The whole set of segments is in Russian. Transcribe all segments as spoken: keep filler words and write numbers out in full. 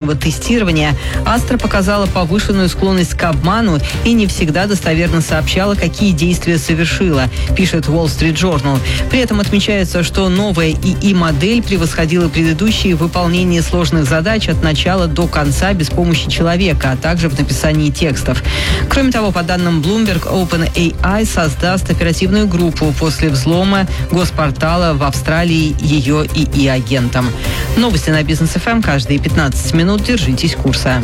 предварительного тестирования Астра показала повышенную склонность к обману и не всегда достоверно сообщала, какие действия совершила, пишет Wall Street Journal. При этом отмечается, что новая ИИ-модель превосходила предыдущие в выполнении сложных задач от начала до конца без помощи человека, а также в написании текстов. Кроме того, по данным Bloomberg, OpenAI создаст оперативную группу после взлома госпортала в Австралии ее ИИ-агентам. Новости на Бизнес эф эм каждые пятнадцать минут. Держитесь курса.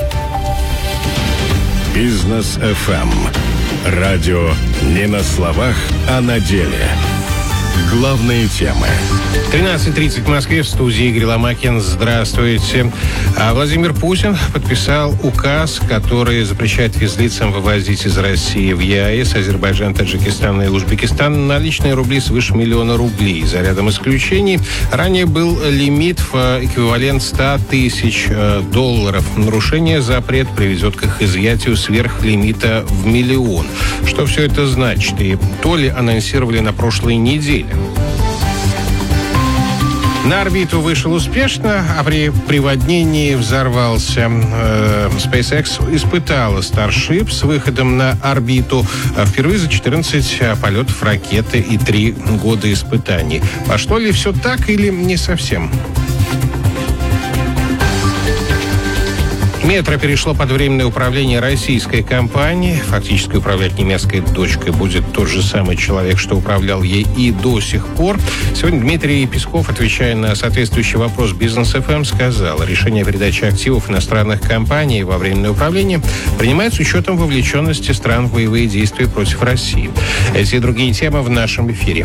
Бизнес эф эм. Радио не на словах, а на деле. Главные темы. тринадцать тридцать в Москве, в студии Игорь Ломакин. Здравствуйте. А Владимир Путин подписал указ, который запрещает физлицам вывозить из России в ЕАЭС, Азербайджан, Таджикистан и Узбекистан наличные рубли свыше миллиона рублей. За рядом исключений ранее был лимит в эквивалент ста тысяч долларов. Нарушение запрет приведет к их изъятию сверх лимита в миллион. Что все это значит? И то ли анонсировали на прошлой неделе. На орбиту вышел успешно, а при приводнении взорвался. Э, SpaceX испытала Starship с выходом на орбиту впервые за четырнадцать полетов ракеты и три года испытаний. Пошло ли все так или не совсем? Метро перешло под временное управление российской компании. Фактически управлять немецкой дочкой будет тот же самый человек, что управлял ей и до сих пор. Сегодня Дмитрий Песков, отвечая на соответствующий вопрос Бизнес эф эм, сказал, решение о передаче активов иностранных компаний во временное управление принимает с учетом вовлеченности стран в боевые действия против России. Эти и другие темы в нашем эфире.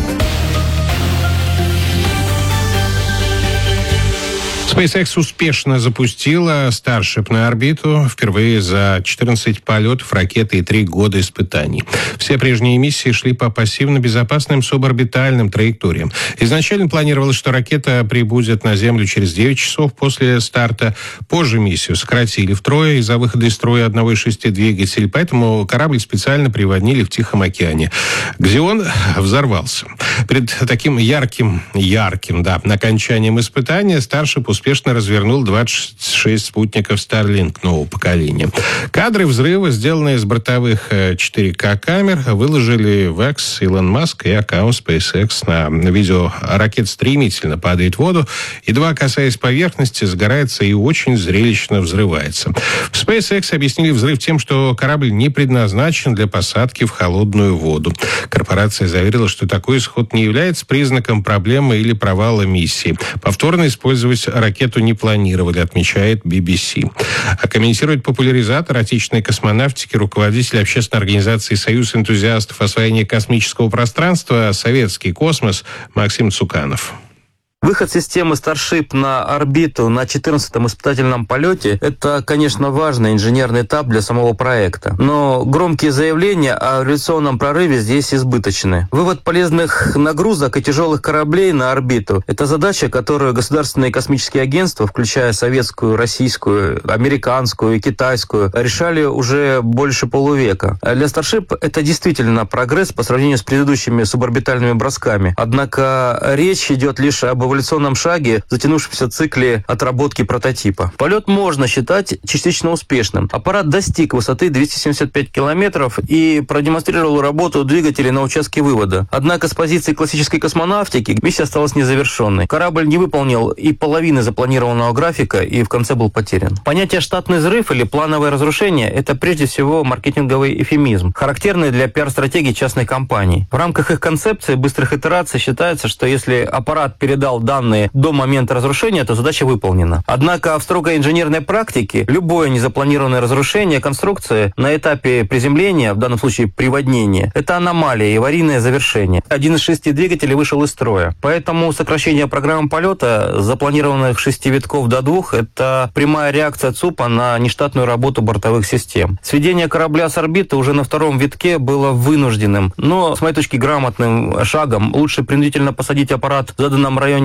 SpaceX успешно запустила Starship на орбиту впервые за четырнадцать полетов ракеты и три года испытаний. Все прежние миссии шли по пассивно-безопасным суборбитальным траекториям. Изначально планировалось, что ракета прибудет на Землю через девять часов после старта. Позже миссию сократили втрое из-за выхода из строя одного из шести двигателей, поэтому корабль специально приводнили в Тихом океане, где он взорвался. Перед таким ярким, ярким, да, окончанием испытания Starship успешно развернул двадцать шесть спутников Starlink нового поколения. Кадры взрыва, сделанные с бортовых четыре ка камер, выложили в X Илон Маск и аккаунт SpaceX. На видео ракета стремительно падает в воду, едва касаясь поверхности, сгорается и очень зрелищно взрывается. В SpaceX объяснили взрыв тем, что корабль не предназначен для посадки в холодную воду. Корпорация заверила, что такой исход не является признаком проблемы или провала миссии. Повторно использовать ракету не планировали, отмечает би би си. А комментирует популяризатор отечественной космонавтики, руководитель общественной организации «Союз энтузиастов освоения космического пространства. Советский космос» Максим Цуканов. Выход системы Starship на орбиту на четырнадцатом испытательном полете – это, конечно, важный инженерный этап для самого проекта. Но громкие заявления о революционном прорыве здесь избыточны. Вывод полезных нагрузок и тяжелых кораблей на орбиту – это задача, которую государственные космические агентства, включая советскую, российскую, американскую и китайскую, решали уже больше полувека. Для Starship это действительно прогресс по сравнению с предыдущими суборбитальными бросками. Однако речь идет лишь об эволюционном шаге, затянувшемся цикле отработки прототипа. Полет можно считать частично успешным. Аппарат достиг высоты двести семьдесят пять километров и продемонстрировал работу двигателей на участке вывода. Однако с позиции классической космонавтики миссия осталась незавершенной. Корабль не выполнил и половины запланированного графика и в конце был потерян. Понятие «штатный взрыв» или «плановое разрушение» — это прежде всего маркетинговый эвфемизм, характерный для пиар-стратегии частной компании. В рамках их концепции быстрых итераций считается, что если аппарат передал данные до момента разрушения, то задача выполнена. Однако в строгой инженерной практике любое незапланированное разрушение конструкции на этапе приземления, в данном случае приводнения, это аномалия и аварийное завершение. Один из шести двигателей вышел из строя. Поэтому сокращение программы полета с запланированных шести витков до двух – это прямая реакция ЦУПа на нештатную работу бортовых систем. Сведение корабля с орбиты уже на втором витке было вынужденным, но, с моей точки, грамотным шагом. Лучше принудительно посадить аппарат в заданном районе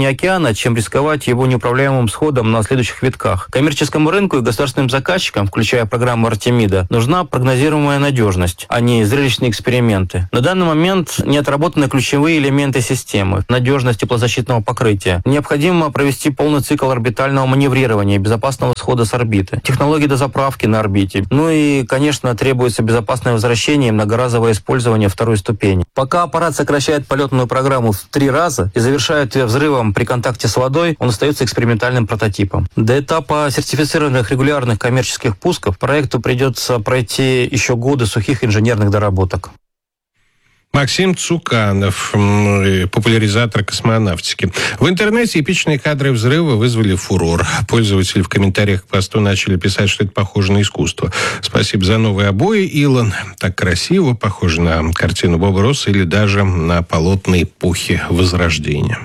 уровне океана, чем рисковать его неуправляемым сходом на следующих витках. Коммерческому рынку и государственным заказчикам, включая программу Артемида, нужна прогнозируемая надежность, а не зрелищные эксперименты. На данный момент не отработаны ключевые элементы системы, надежность теплозащитного покрытия. Необходимо провести полный цикл орбитального маневрирования и безопасного схода с орбиты, технологии дозаправки на орбите. Ну и, конечно, требуется безопасное возвращение и многоразовое использование второй ступени. Пока аппарат сокращает полетную программу в три раза и завершает ее взрывом при контакте с водой, он остается экспериментальным прототипом. До этапа сертифицированных регулярных коммерческих пусков проекту придется пройти еще годы сухих инженерных доработок. Максим Цуканов, популяризатор космонавтики. В интернете эпичные кадры взрыва вызвали фурор. Пользователи в комментариях к посту начали писать, что это похоже на искусство. Спасибо за новые обои, Илон. Так красиво, похоже на картину Боба Росса или даже на полотна эпохи Возрождения.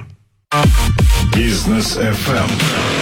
Бизнес эф эм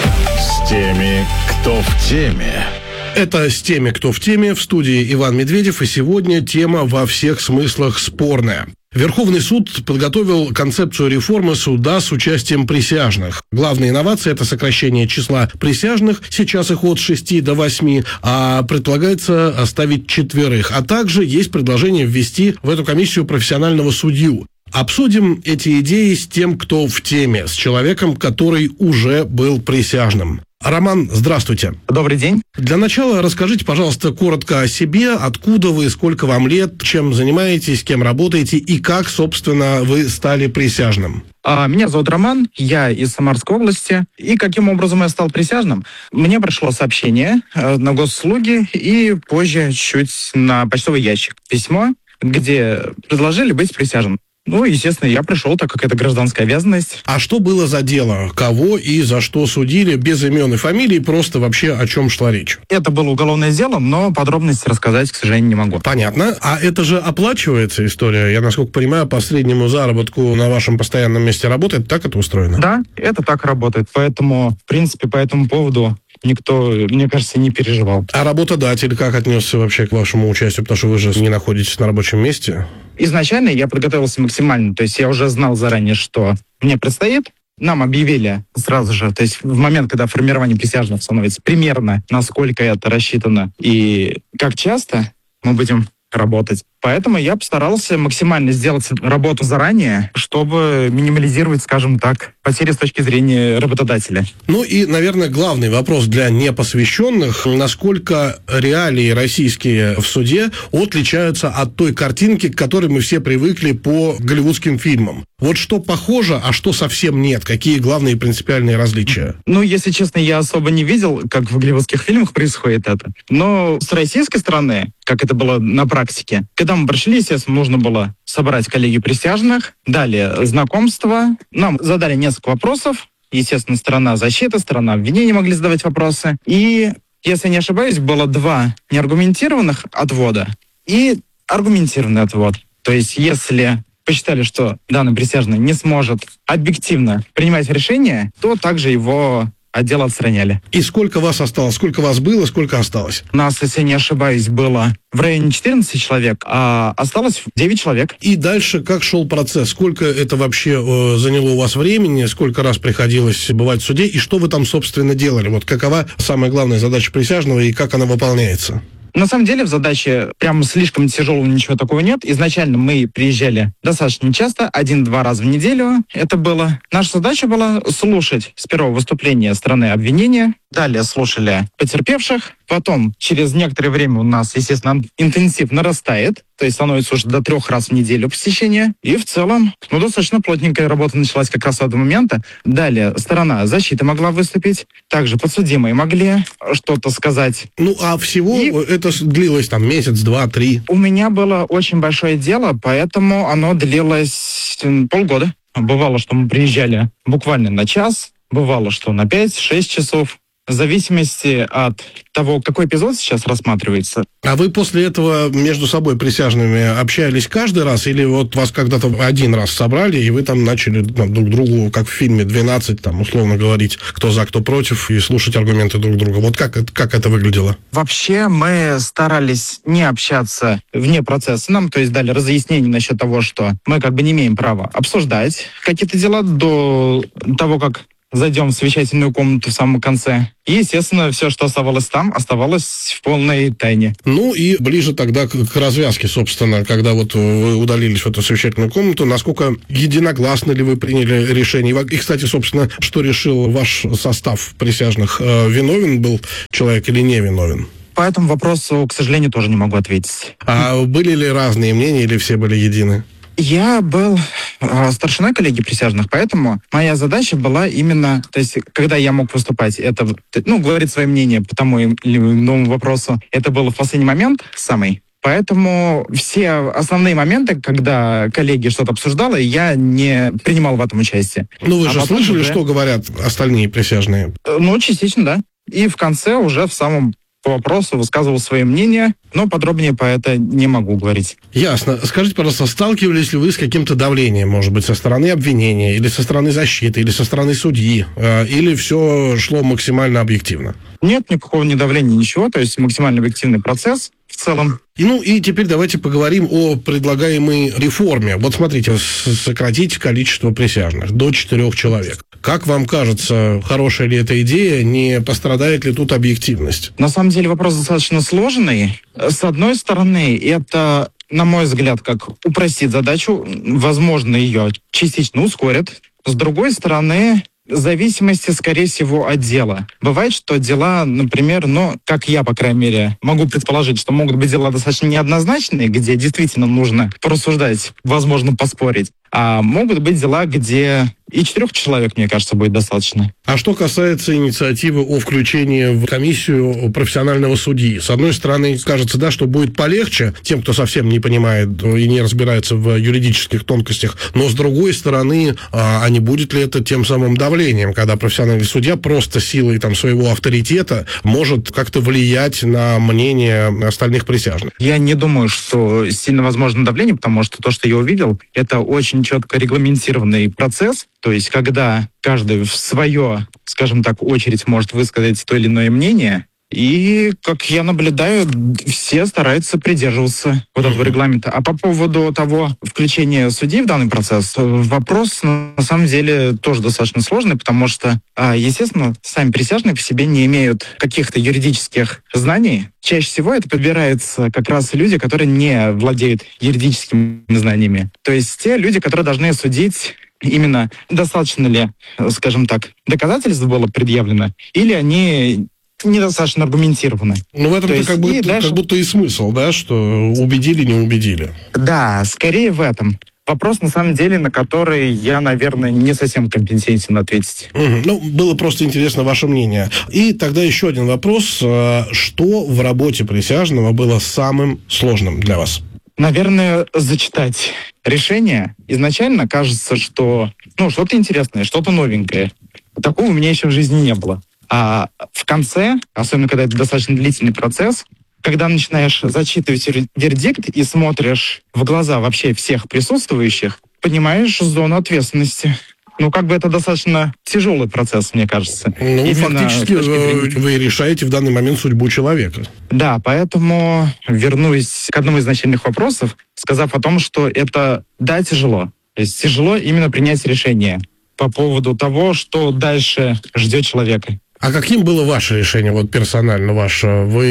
с теми, кто в теме. Это «С теми, кто в теме», в студии Иван Медведев, и сегодня тема во всех смыслах спорная. Верховный суд подготовил концепцию реформы суда с участием присяжных. Главная инновация – это сокращение числа присяжных, сейчас их от шести до восьми, а предполагается оставить четверых. А также есть предложение ввести в эту комиссию профессионального судью. Обсудим эти идеи с тем, кто в теме, с человеком, который уже был присяжным. Роман, здравствуйте. Добрый день. Для начала расскажите, пожалуйста, коротко о себе, откуда вы, сколько вам лет, чем занимаетесь, кем работаете и как, собственно, вы стали присяжным. Меня зовут Роман, я из Самарской области. И каким образом я стал присяжным? Мне пришло сообщение на госуслуги и позже чуть на почтовый ящик письмо, где предложили быть присяжным. Ну, естественно, я пришел, так как это гражданская обязанность. А что было за дело? Кого и за что судили? Без имен и фамилий, просто вообще о чем шла речь? Это было уголовное дело, но подробности рассказать, к сожалению, не могу. Понятно. А это же оплачивается история? Я, насколько понимаю, по среднему заработку на вашем постоянном месте работы, так это устроено? Да, это так работает. Поэтому, в принципе, по этому поводу никто, мне кажется, не переживал. А работодатель как отнесся вообще к вашему участию? Потому что вы же не находитесь на рабочем месте. Изначально я подготовился максимально, то есть я уже знал заранее, что мне предстоит. Нам объявили сразу же, то есть в момент, когда формирование присяжных становится, примерно, насколько это рассчитано и как часто мы будем работать. Поэтому я постарался максимально сделать работу заранее, чтобы минимализировать, скажем так, потери с точки зрения работодателя. Ну и, наверное, главный вопрос для непосвященных. Насколько реалии российские в суде отличаются от той картинки, к которой мы все привыкли по голливудским фильмам? Вот что похоже, а что совсем нет? Какие главные принципиальные различия? Ну, если честно, я особо не видел, как в голливудских фильмах происходит это. Но с российской стороны, как это было на практике, когда мы пришли, естественно, нужно было собрать коллегию присяжных, далее знакомство. Нам задали несколько вопросов. Естественно, сторона защиты, сторона обвинения могли задавать вопросы. И, если не ошибаюсь, было два неаргументированных отвода и аргументированный отвод. То есть, если посчитали, что данный присяжный не сможет объективно принимать решение, то также его отдел отстраняли. И сколько вас осталось? Сколько вас было, сколько осталось? Нас, если не ошибаюсь, было в районе четырнадцати человек, а осталось девять человек. И дальше как шел процесс? Сколько это вообще э, заняло у вас времени? Сколько раз приходилось бывать в суде? И что вы там, собственно, делали? Вот какова самая главная задача присяжного и как она выполняется? На самом деле в задаче прям слишком тяжелого ничего такого нет. Изначально мы приезжали достаточно часто, один-два раза в неделю это было. Наша задача была слушать с первого выступления стороны обвинения, далее слушали потерпевших, потом через некоторое время у нас, естественно, интенсив нарастает, то есть становится уже до трех раз в неделю посещения. И в целом, ну, достаточно плотненькая работа началась как раз с этого момента. Далее сторона защиты могла выступить, также подсудимые могли что-то сказать. Ну, а всего и это длилось там месяц, два, три? У меня было очень большое дело, поэтому оно длилось полгода. Бывало, что мы приезжали буквально на час, бывало, что на пять-шесть часов. в зависимости от того, какой эпизод сейчас рассматривается. А вы после этого между собой присяжными общались каждый раз? Или вот вас когда-то один раз собрали, и вы там начали там, друг другу, как в фильме «двенадцать», там, условно говорить, кто за, кто против, и слушать аргументы друг друга? Вот как, как это выглядело? Вообще мы старались не общаться вне процесса. Нам, то есть, дали разъяснение насчет того, что мы как бы не имеем права обсуждать какие-то дела до того, как зайдем в совещательную комнату в самом конце. И, естественно, все, что оставалось там, оставалось в полной тайне. Ну и ближе тогда к, к развязке, собственно, когда вот вы удалились в эту совещательную комнату, насколько единогласно ли вы приняли решение? И, кстати, собственно, что решил ваш состав присяжных? Виновен был человек или не виновен? По этому вопросу, к сожалению, тоже не могу ответить. А были ли разные мнения или все были едины? Я был э, старшиной коллегии присяжных, поэтому моя задача была именно, то есть, когда я мог выступать, это, ну, говорить свое мнение по тому или иному вопросу, это было в последний момент самый. Поэтому все основные моменты, когда коллеги что-то обсуждала, я не принимал в этом участие. Ну, вы а же слышали, уже... что говорят остальные присяжные? Ну, частично, да. И в конце уже в самом по вопросу высказывал свое мнение, но подробнее по это не могу говорить. Ясно. Скажите, пожалуйста, сталкивались ли вы с каким-то давлением, может быть, со стороны обвинения, или со стороны защиты, или со стороны судьи, или все шло максимально объективно? Нет никакого недавления, ничего, то есть максимально объективный процесс в целом. И, ну и теперь давайте поговорим о предлагаемой реформе. Вот смотрите, сократить количество присяжных до четырех человек. Как вам кажется, хорошая ли эта идея, не пострадает ли тут объективность? На самом деле вопрос достаточно сложный. С одной стороны, это, на мой взгляд, как упростит задачу, возможно, ее частично ускорит. С другой стороны, в зависимости, скорее всего, от дела. Бывает, что дела, например, ну, как я, по крайней мере, могу предположить, что могут быть дела достаточно неоднозначные, где действительно нужно порассуждать, возможно, поспорить. А могут быть дела, где и четырех человек, мне кажется, будет достаточно. А что касается инициативы о включении в комиссию профессионального судьи, с одной стороны, кажется, да, что будет полегче тем, кто совсем не понимает и не разбирается в юридических тонкостях, но с другой стороны, а не будет ли это тем самым давлением, когда профессиональный судья просто силой там своего авторитета может как-то влиять на мнение остальных присяжных? Я не думаю, что сильно возможно давление, потому что то, что я увидел, это очень четко регламентированный процесс. То есть, когда каждый в свое, скажем так, очередь может высказать то или иное мнение, и, как я наблюдаю, все стараются придерживаться вот этого регламента. А по поводу того включения судей в данный процесс, вопрос на самом деле тоже достаточно сложный, потому что, естественно, сами присяжные по себе не имеют каких-то юридических знаний. Чаще всего это подбираются как раз люди, которые не владеют юридическими знаниями. То есть те люди, которые должны судить именно достаточно ли, скажем так, доказательств было предъявлено, или они недостаточно аргументированы. Ну, в этом есть, как, будто, дальше... как будто и смысл, да, что убедили, не убедили. Да, скорее в этом. Вопрос, на самом деле, на который я, наверное, не совсем компетентен ответить. Угу. Ну, было просто интересно ваше мнение. И тогда еще один вопрос. Что в работе присяжного было самым сложным для вас? Наверное, зачитать решение. Изначально кажется, что ну, что-то интересное, что-то новенькое. Такого у меня еще в жизни не было. А в конце, особенно когда это достаточно длительный процесс, когда начинаешь зачитывать вердикт и смотришь в глаза вообще всех присутствующих, понимаешь зону ответственности. Ну, как бы это достаточно тяжелый процесс, мне кажется. Ну, Именно фактически зрения... вы решаете в данный момент судьбу человека. Да, поэтому вернусь к одному из начальных вопросов, сказав о том, что это, да, тяжело. То есть тяжело именно принять решение по поводу того, что дальше ждет человека. А каким было ваше решение, вот персонально ваше?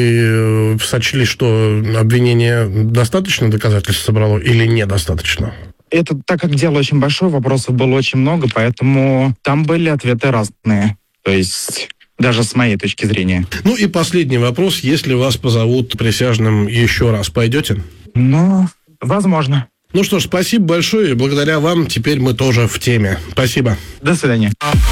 Вы сочли, что обвинение достаточно доказательств собрало или недостаточно? Это, так как дело очень большое, вопросов было очень много, поэтому там были ответы разные. То есть даже с моей точки зрения. Ну и последний вопрос. Если вас позовут присяжным еще раз, пойдете? Ну, возможно. Ну что ж, спасибо большое. Благодаря вам теперь мы тоже в теме. Спасибо. До свидания.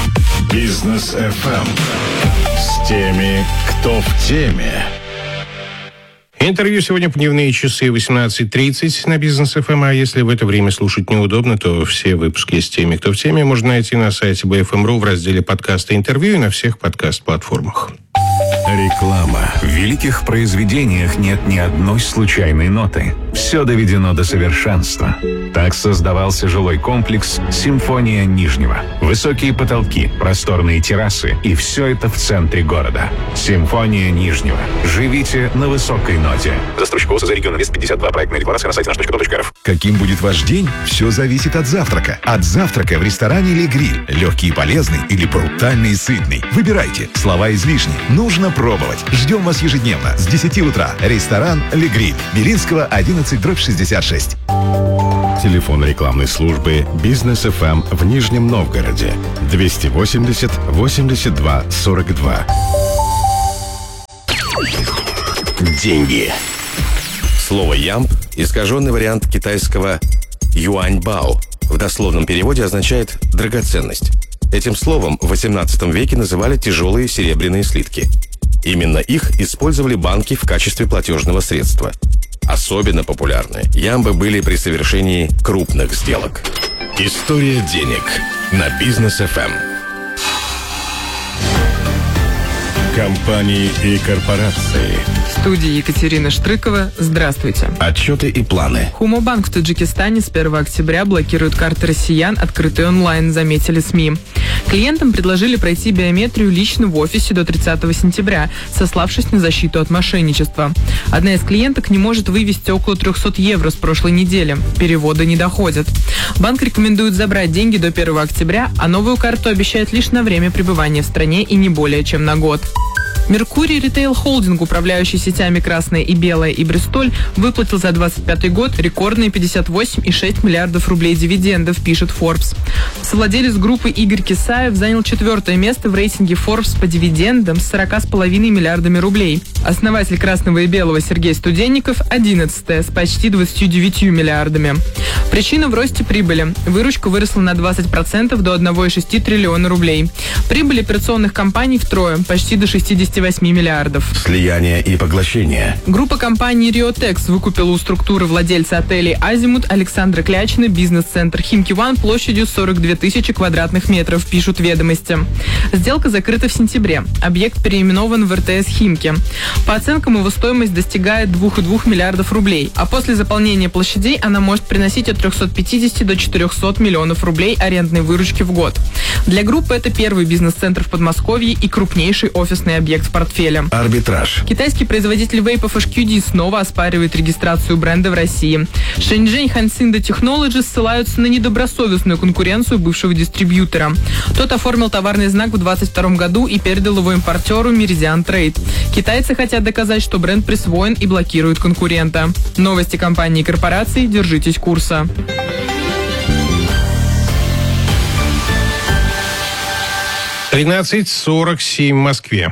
Бизнес эф эм с теми, кто в теме. Интервью сегодня по дневные часы восемнадцать тридцать на Бизнес эф эм. А если в это время слушать неудобно, то все выпуски с теми, кто в теме, можно найти на сайте би эф эм точка ру в разделе подкасты и интервью и на всех подкаст-платформах. Реклама. В великих произведениях нет ни одной случайной ноты. Все доведено до совершенства. Так создавался жилой комплекс «Симфония Нижнего». Высокие потолки, просторные террасы и все это в центре города. «Симфония Нижнего». Живите на высокой ноте. Застройщик ОС за регион Инвест пятьдесят два. Проектная декларация на сайте наш точка ком точка эр эф. Каким будет ваш день? Все зависит от завтрака. От завтрака в ресторане «Ле Гриль». Легкий и полезный или брутальный и сытный. Выбирайте. Слова излишни. Нужно пробовать. Ждем вас ежедневно с десяти утра. Ресторан «Ле Гриль». Белинского, одиннадцать, дробь шестьдесят шесть. Телефон рекламной службы «Бизнес эф эм» в Нижнем Новгороде. двести восемьдесят восемьдесят два сорок два. Деньги. Слово «ямб» – искаженный вариант китайского «юаньбао». В дословном переводе означает «драгоценность». Этим словом в восемнадцатом веке называли тяжелые серебряные слитки. Именно их использовали банки в качестве платежного средства. Особенно популярны ямбы были при совершении крупных сделок. История денег на Бизнес эф эм. Компании и корпорации. В студии Екатерина Штрыкова. Здравствуйте. Отчеты и планы. Хумобанк в Таджикистане с первого октября блокирует карты россиян, открытые онлайн, заметили СМИ. Клиентам предложили пройти биометрию лично в офисе до тридцатого сентября, сославшись на защиту от мошенничества. Одна из клиенток не может вывести около триста евро с прошлой недели. Переводы не доходят. Банк рекомендует забрать деньги до первого октября, а новую карту обещает лишь на время пребывания в стране и не более чем на год. Меркурий Ритейл Холдинг, управляющий сетями «Красная» и «Белая» и «Бристоль», выплатил за двадцать пятый год рекордные пятьдесят восемь целых шесть десятых миллиардов рублей дивидендов, пишет Forbes. Совладелец группы Игорь Кисаев занял четвертое место в рейтинге Forbes по дивидендам с сорока с половиной миллиардами рублей. Основатель «Красного» и «Белого» Сергей Студенников – одиннадцатое с почти двадцатью девятью миллиардами. Причина в росте прибыли. Выручка выросла на двадцать процентов до одного целых шесть десятых триллиона рублей. Прибыль операционных компаний втрое, почти до шестидесяти восьми миллиардов. Слияние и поглощение. Группа компаний «Риотекс» выкупила у структуры владельца отелей «Азимут» Александра Клячина бизнес-центр «Химки Ван» площадью сорок две тысячи квадратных метров, пишут «Ведомости». Сделка закрыта в сентябре. Объект переименован в эр тэ эс «Химки». По оценкам, его стоимость достигает двух целых двух десятых миллиардов рублей, а после заполнения площадей она может приносить от трехсот пятидесяти до четырехсот миллионов рублей арендной выручки в год. Для группы это первый бизнес-центр в Подмосковье и крупнейший офисный объект в портфеле. Арбитраж. Китайский производитель вейпов эйч кью ди снова оспаривает регистрацию бренда в России. Шэньчжэнь Хансинда Technologies ссылаются на недобросовестную конкуренцию бывшего дистрибьютора. Тот оформил товарный знак в двадцать втором году и передал его импортеру Meridian Trade. Китайцы хотят доказать, что бренд присвоен и блокируют конкурента. Новости компании и корпораций. Держитесь курса. тринадцать сорок семь в Москве.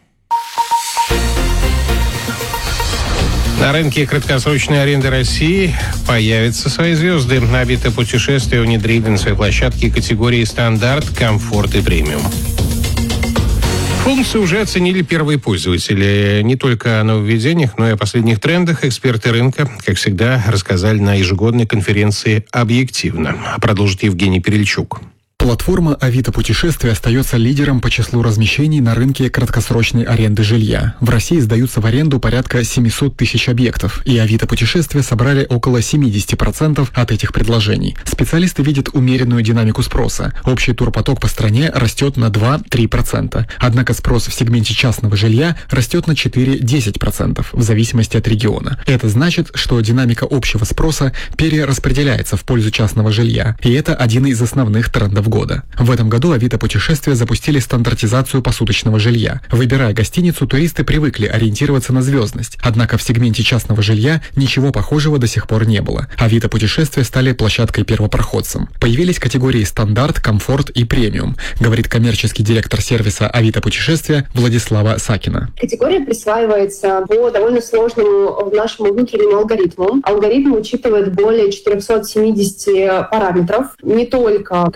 На рынке краткосрочной аренды России появятся свои звезды. Авито Путешествия внедрит на своей площадке категории «Стандарт», «Комфорт» и «Премиум». Функции уже оценили первые пользователи. Не только о нововведениях, но и о последних трендах эксперты рынка, как всегда, рассказали на ежегодной конференции «Объективно». Продолжит Евгений Перельчук. Платформа Авито Путешествия остается лидером по числу размещений на рынке краткосрочной аренды жилья. В России сдаются в аренду порядка семьсот тысяч объектов, и Авито Путешествия собрали около семьдесят процентов от этих предложений. Специалисты видят умеренную динамику спроса. Общий турпоток по стране растет на два-три процента. Однако спрос в сегменте частного жилья растет на четыре-десять процентов в зависимости от региона. Это значит, что динамика общего спроса перераспределяется в пользу частного жилья, и это один из основных трендов года. В этом году Авито Путешествия запустили стандартизацию посуточного жилья. Выбирая гостиницу, туристы привыкли ориентироваться на звездность. Однако в сегменте частного жилья ничего похожего до сих пор не было. Авито Путешествия стали площадкой первопроходцем. Появились категории «Стандарт», «Комфорт» и «Премиум», говорит коммерческий директор сервиса Авито Путешествия Владислава Сакина. Категория присваивается по довольно сложному нашему внутреннему алгоритму. Алгоритм учитывает более четырехсот семидесяти параметров. Не только какие-то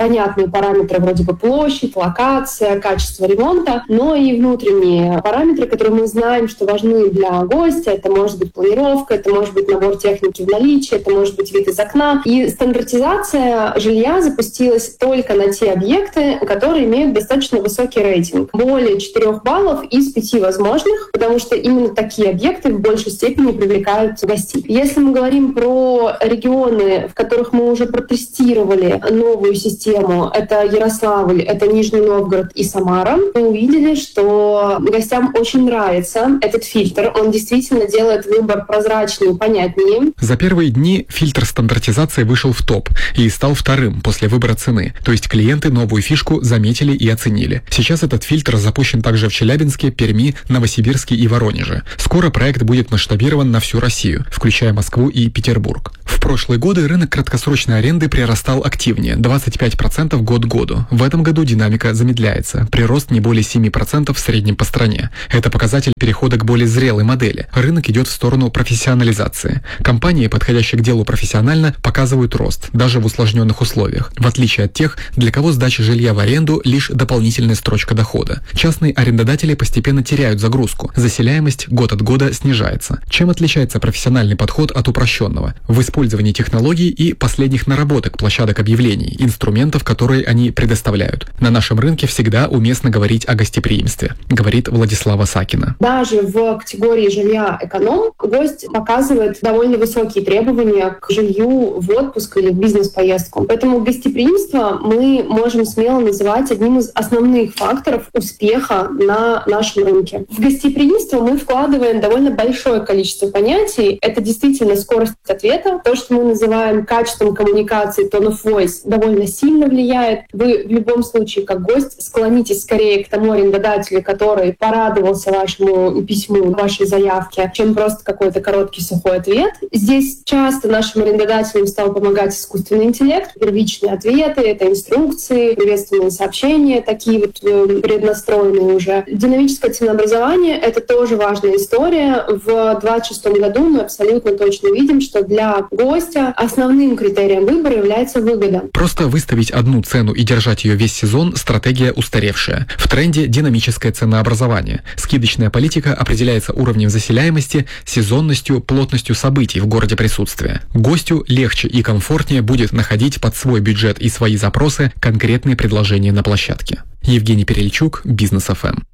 понятные параметры вроде бы площадь, локация, качество ремонта, но и внутренние параметры, которые мы знаем, что важны для гостя. Это может быть планировка, это может быть набор техники в наличии, это может быть вид из окна. И стандартизация жилья запустилась только на те объекты, которые имеют достаточно высокий рейтинг. Более четырех баллов из пяти возможных, потому что именно такие объекты в большей степени привлекают гостей. Если мы говорим про регионы, в которых мы уже протестировали новую систему, это Ярославль, это Нижний Новгород и Самара, мы увидели, что гостям очень нравится этот фильтр. Он действительно делает выбор прозрачнее и понятнее. За первые дни фильтр стандартизации вышел в топ и стал вторым после выбора цены. То есть клиенты новую фишку заметили и оценили. Сейчас этот фильтр запущен также в Челябинске, Перми, Новосибирске и Воронеже. Скоро проект будет масштабирован на всю Россию, включая Москву и Петербург. В прошлые годы рынок краткосрочной аренды прирастал активнее – двадцать пять процентов год к году. В этом году динамика замедляется. Прирост не более семь процентов в среднем по стране. Это показатель перехода к более зрелой модели. Рынок идет в сторону профессионализации. Компании, подходящие к делу профессионально, показывают рост, даже в усложненных условиях, в отличие от тех, для кого сдача жилья в аренду – лишь дополнительная строчка дохода. Частные арендодатели постепенно теряют загрузку. Заселяемость год от года снижается. Чем отличается профессиональный подход от упрощенного? В использовании технологий и последних наработок площадок объявлений, инструментов, которые они предоставляют. На нашем рынке всегда уместно говорить о гостеприимстве, говорит Владислава Сакина. Даже в категории жилья эконом гость показывает довольно высокие требования к жилью в отпуск или в бизнес-поездку. Поэтому гостеприимство мы можем смело называть одним из основных факторов успеха на нашем рынке. В гостеприимство мы вкладываем довольно большое количество понятий. Это действительно скорость ответа. То, что мы называем качеством коммуникации, tone of voice, довольно сильно влияет. Вы в любом случае, как гость, склонитесь скорее к тому арендодателю, который порадовался вашему письму, вашей заявке, чем просто какой-то короткий сухой ответ. Здесь часто нашим арендодателям стал помогать искусственный интеллект. Первичные ответы, это инструкции, приветственные сообщения, такие вот преднастроенные уже. Динамическое ценообразование — это тоже важная история. В двадцать шестом году мы абсолютно точно видим, что для гостя основным критерием выбора является выгода. Просто выставить одну цену и держать ее весь сезон – стратегия устаревшая. В тренде динамическое ценообразование. Скидочная политика определяется уровнем заселяемости, сезонностью, плотностью событий в городе присутствия. Гостю легче и комфортнее будет находить под свой бюджет и свои запросы конкретные предложения на площадке. Евгений Перельчук, Бизнес эф эм.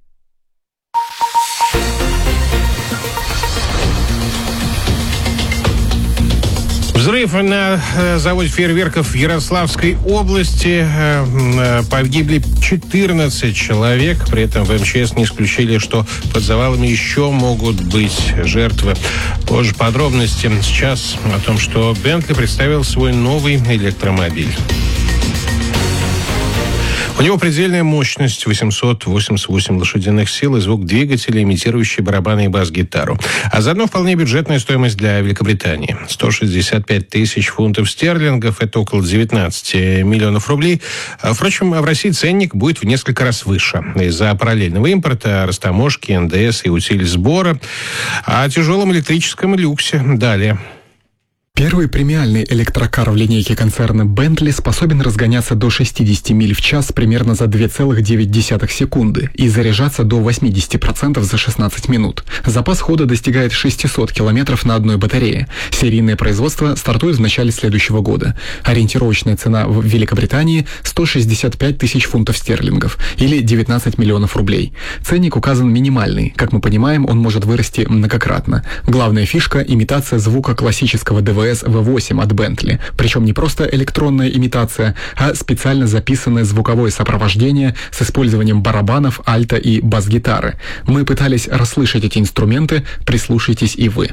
Взрыв на заводе фейерверков в Ярославской области. Погибли четырнадцать человек. При этом в эм че эс не исключили, что под завалами еще могут быть жертвы. Позже подробности. Сейчас о том, что Bentley представил свой новый электромобиль. У него предельная мощность восемьсот восемьдесят восемь лошадиных сил и звук двигателя, имитирующий барабаны и бас-гитару. А заодно вполне бюджетная стоимость для Великобритании. сто шестьдесят пять тысяч фунтов стерлингов, это около девятнадцать миллионов рублей. Впрочем, в России ценник будет в несколько раз выше из-за параллельного импорта, растаможки, эн дэ эс и утиль сбора. О тяжелом электрическом люксе далее. Первый премиальный электрокар в линейке концерна Bentley способен разгоняться до шестьдесят миль в час примерно за две целых девять десятых секунды и заряжаться до восемьдесят процентов за шестнадцать минут. Запас хода достигает шестьсот километров на одной батарее. Серийное производство стартует в начале следующего года. Ориентировочная цена в Великобритании – сто шестьдесят пять тысяч фунтов стерлингов или девятнадцать миллионов рублей. Ценник указан минимальный. Как мы понимаем, он может вырасти многократно. Главная фишка – имитация звука классического дэ вэ эс вэ восемь от Bentley. Причем не просто электронная имитация, а специально записанное звуковое сопровождение с использованием барабанов, альта и бас-гитары. Мы пытались расслышать эти инструменты, прислушайтесь и вы.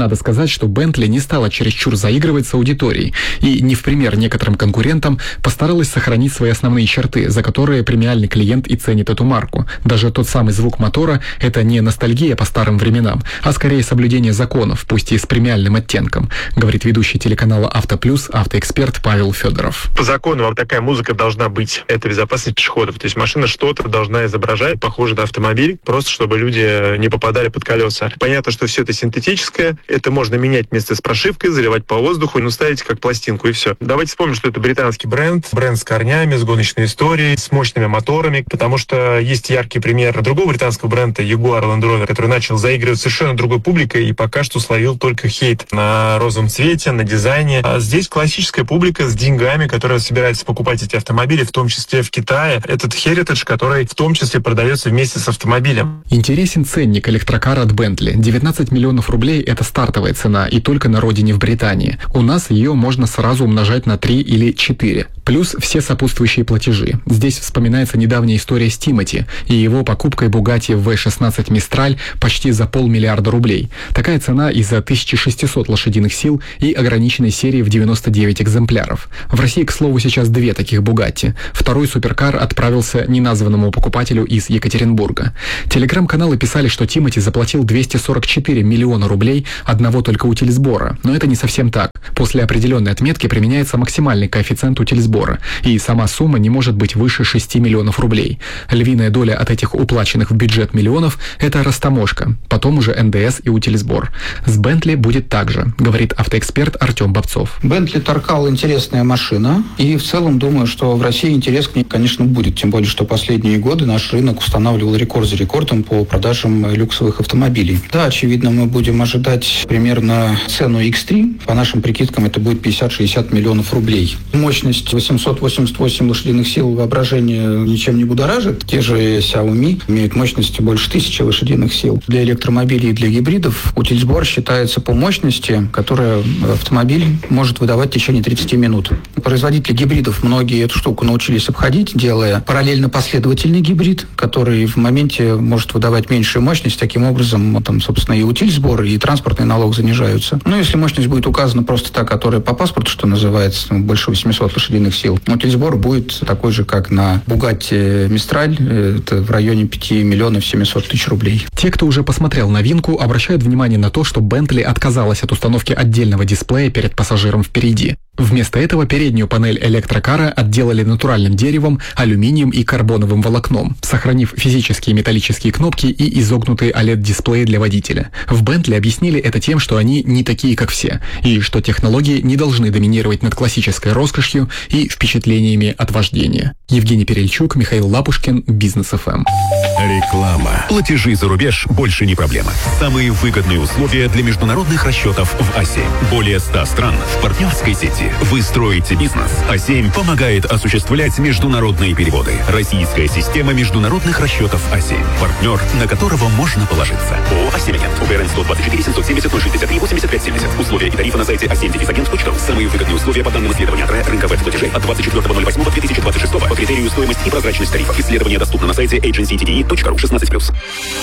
Надо сказать, что Bentley не стала чересчур заигрывать с аудиторией и, не в пример некоторым конкурентам, постаралась сохранить свои основные черты, за которые премиальный клиент и ценит эту марку. Даже тот самый звук мотора – это не ностальгия по старым временам, а скорее соблюдение законов, пусть и с премиальным оттенком, говорит ведущий телеканала «Автоплюс» автоэксперт Павел Федоров. По закону вот такая музыка должна быть. Это безопасность пешеходов. То есть машина что-то должна изображать, похоже на автомобиль, просто чтобы люди не попадали под колеса. Понятно, что все это синтетическое, это можно менять вместе с прошивкой, заливать по воздуху, ну, ставить как пластинку и все. Давайте вспомним, что это британский бренд, бренд с корнями, с гоночной историей, с мощными моторами, потому что есть яркий пример другого британского бренда Jaguar Land Rover, который начал заигрывать с совершенно другой публикой и пока что словил только хейт на розовом цвете, на дизайне. А здесь классическая публика с деньгами, которая собирается покупать эти автомобили, в том числе в Китае. Этот Heritage, который в том числе продается вместе с автомобилем. Интересен ценник электрокара от Bentley. девятнадцать миллионов рублей – это стартовая цена, и только на родине в Британии. У нас ее можно сразу умножать на три или четыре. Плюс все сопутствующие платежи. Здесь вспоминается недавняя история с Тимоти и его покупкой Bugatti ви шестнадцать Mistral почти за полмиллиарда рублей. Такая цена из-за тысяча шестьсот лошадиных сил и ограниченной серии в девяносто девять экземпляров. В России, к слову, сейчас две таких Bugatti. Второй суперкар отправился неназванному покупателю из Екатеринбурга. Телеграм-каналы писали, что Тимоти заплатил двести сорок четыре миллиона рублей одного только утильсбора. Но это не совсем так. После определенной отметки применяется максимальный коэффициент утильсбора, и сама сумма не может быть выше шести миллионов рублей. Львиная доля от этих уплаченных в бюджет миллионов – это растаможка, потом уже эн дэ эс и утильсбор. С Bentley будет так же, говорит автоэксперт Артем Бобцов. Bentley Таркал интересная машина, и в целом думаю, что в России интерес к ней, конечно, будет, тем более, что последние годы наш рынок устанавливал рекорд за рекордом по продажам люксовых автомобилей. Да, очевидно, мы будем ожидать примерно цену икс три, по нашим прикидкам это будет пятьдесят-шестьдесят миллионов рублей. Мощность восемьсот восемьдесят восемь лошадиных сил, воображение ничем не будоражит. Те же Xiaomi имеют мощность больше тысячи лошадиных сил. Для электромобилей и для гибридов утильсбор считается по мощности, которая автомобиль может выдавать в течение тридцати минут. Производители гибридов многие эту штуку научились обходить, делая параллельно последовательный гибрид, который в моменте может выдавать меньшую мощность. Таким образом, там, собственно, и утильсбор, и транспортный налог занижаются. Но если мощность будет указана просто та, которая по паспорту, что называется, больше восьмисот лошадиных сил, утильсбор будет такой же, как на Bugatti Mistral, это в районе пяти миллионов семисот тысяч рублей. Те, кто уже посмотрел новинку, обращают внимание на то, что Bentley отказалась от установки отдельного дисплея перед пассажиром впереди. Вместо этого переднюю панель электрокара отделали натуральным деревом, алюминием и карбоновым волокном, сохранив физические металлические кнопки и изогнутые о лед-дисплеи для водителя. В Bentley объяснили это тем, что они не такие, как все, и что технологии не должны доминировать над классической роскошью и впечатлениями от вождения. Евгений Перельчук, Михаил Лапушкин, Бизнес эф эм. Реклама. Платежи за рубеж больше не проблема. Самые выгодные условия для международных расчетов в а семь. Более ста стран в партнерской сети. Вы строите бизнес. а семь помогает осуществлять международные переводы. Российская система международных расчетов а семь. Партнер, на которого можно положиться. ООО «а семь Агент». УБРН сто двадцать четыре семьсот семьдесят ноль шестьдесят три восемьдесят пять семьдесят. Условия и тарифы на сайте а семь агент точка ру. Самые выгодные условия по данным исследования АТРЭ рынка веб-платежей от двадцать четвёртого ноль восьмого две тысячи двадцать шестого по критерию стоимость и прозрачность тарифов. Исследование доступно на сайте эйдженси ти ди и точка ру шестнадцать плюс.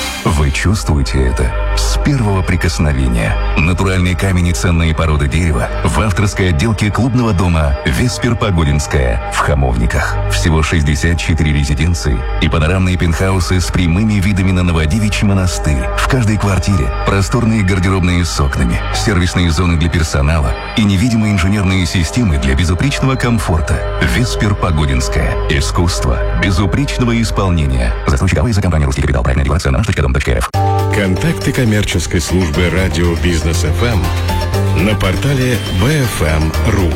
Вы чувствуете это с первого прикосновения. Натуральный камень и ценные породы дерева в авторской отделке клубного дома «Веспер Погодинская» в Хамовниках. Всего шестьдесят четыре резиденции и панорамные пентхаусы с прямыми видами на Новодевичий монастырь. В каждой квартире просторные гардеробные с окнами, сервисные зоны для персонала и невидимые инженерные системы для безупречного комфорта. «Веспер Погодинская». Искусство безупречного исполнения. Застройщик АО за компания «Русский капитал». Проектная регулация на наш точка дом точка эр эф. Контакты коммерческой службы радио Бизнес эф эм на портале би эф эм точка ру.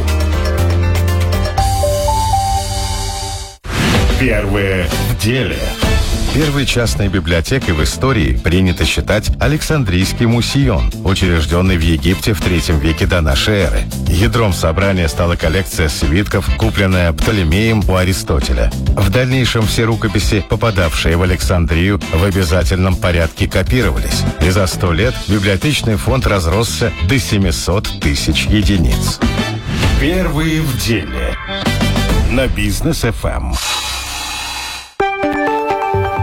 Первые в деле. Первой частной библиотекой в истории принято считать Александрийский мусион, учрежденный в Египте в третьем веке до нашей эры. Ядром собрания стала коллекция свитков, купленная Птолемеем у Аристотеля. В дальнейшем все рукописи, попадавшие в Александрию, в обязательном порядке копировались. И за сто лет библиотечный фонд разросся до семисот тысяч единиц. Первые в деле. На Бизнес эф эм.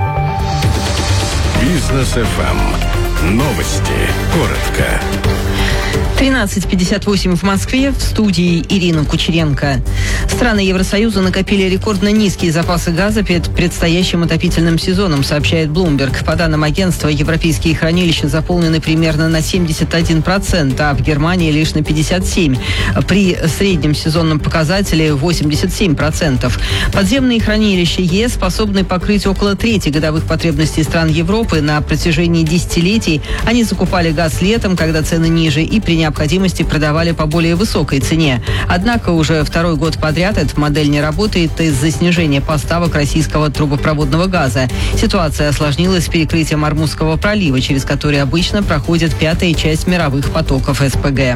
Бизнес эф эм. Новости. Коротко. тринадцать пятьдесят восемь в Москве, в студии Ирина Кучеренко. Страны Евросоюза накопили рекордно низкие запасы газа перед предстоящим отопительным сезоном, сообщает Bloomberg. По данным агентства, европейские хранилища заполнены примерно на семьдесят один процент, а в Германии лишь на пятьдесят семь процентов. При среднем сезонном показателе восемьдесят семь процентов. Подземные хранилища ЕС способны покрыть около трети годовых потребностей стран Европы. На протяжении десятилетий они закупали газ летом, когда цены ниже, и при необходимости продавали по более высокой цене. Однако уже второй год подряд эта модель не работает из-за снижения поставок российского трубопроводного газа. Ситуация осложнилась с перекрытием Ормузского пролива, через который обычно проходит пятая часть мировых потоков СПГ.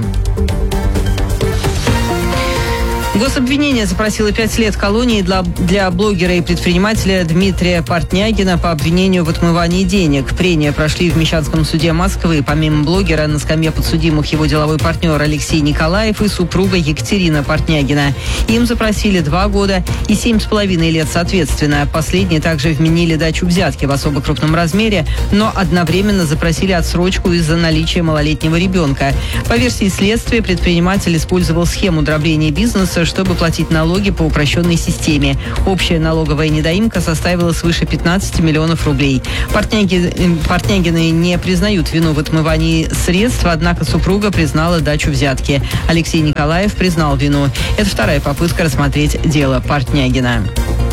Гособвинение запросило пять лет колонии для, для блогера и предпринимателя Дмитрия Портнягина по обвинению в отмывании денег. Прения прошли в Мещанском суде Москвы. Помимо блогера, на скамье подсудимых его деловой партнер Алексей Николаев и супруга Екатерина Портнягина. Им запросили два года и семь с половиной лет соответственно. Последние также вменили дачу взятки в особо крупном размере, но одновременно запросили отсрочку из-за наличия малолетнего ребенка. По версии следствия, предприниматель использовал схему дробления бизнеса, чтобы платить налоги по упрощенной системе. Общая налоговая недоимка составила свыше пятнадцать миллионов рублей. Портняги, Портнягины не признают вину в отмывании средств, однако супруга признала дачу взятки. Алексей Николаев признал вину. Это вторая попытка рассмотреть дело Портнягина.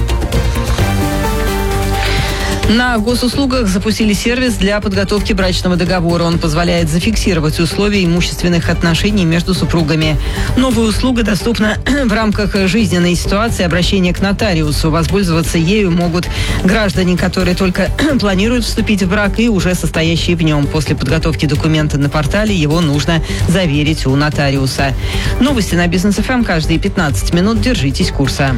На госуслугах запустили сервис для подготовки брачного договора. Он позволяет зафиксировать условия имущественных отношений между супругами. Новая услуга доступна в рамках жизненной ситуации обращения к нотариусу. Воспользоваться ею могут граждане, которые только планируют вступить в брак и уже состоящие в нем. После подготовки документа на портале его нужно заверить у нотариуса. Новости на Бизнес эф эм каждые пятнадцать минут. Держитесь курса.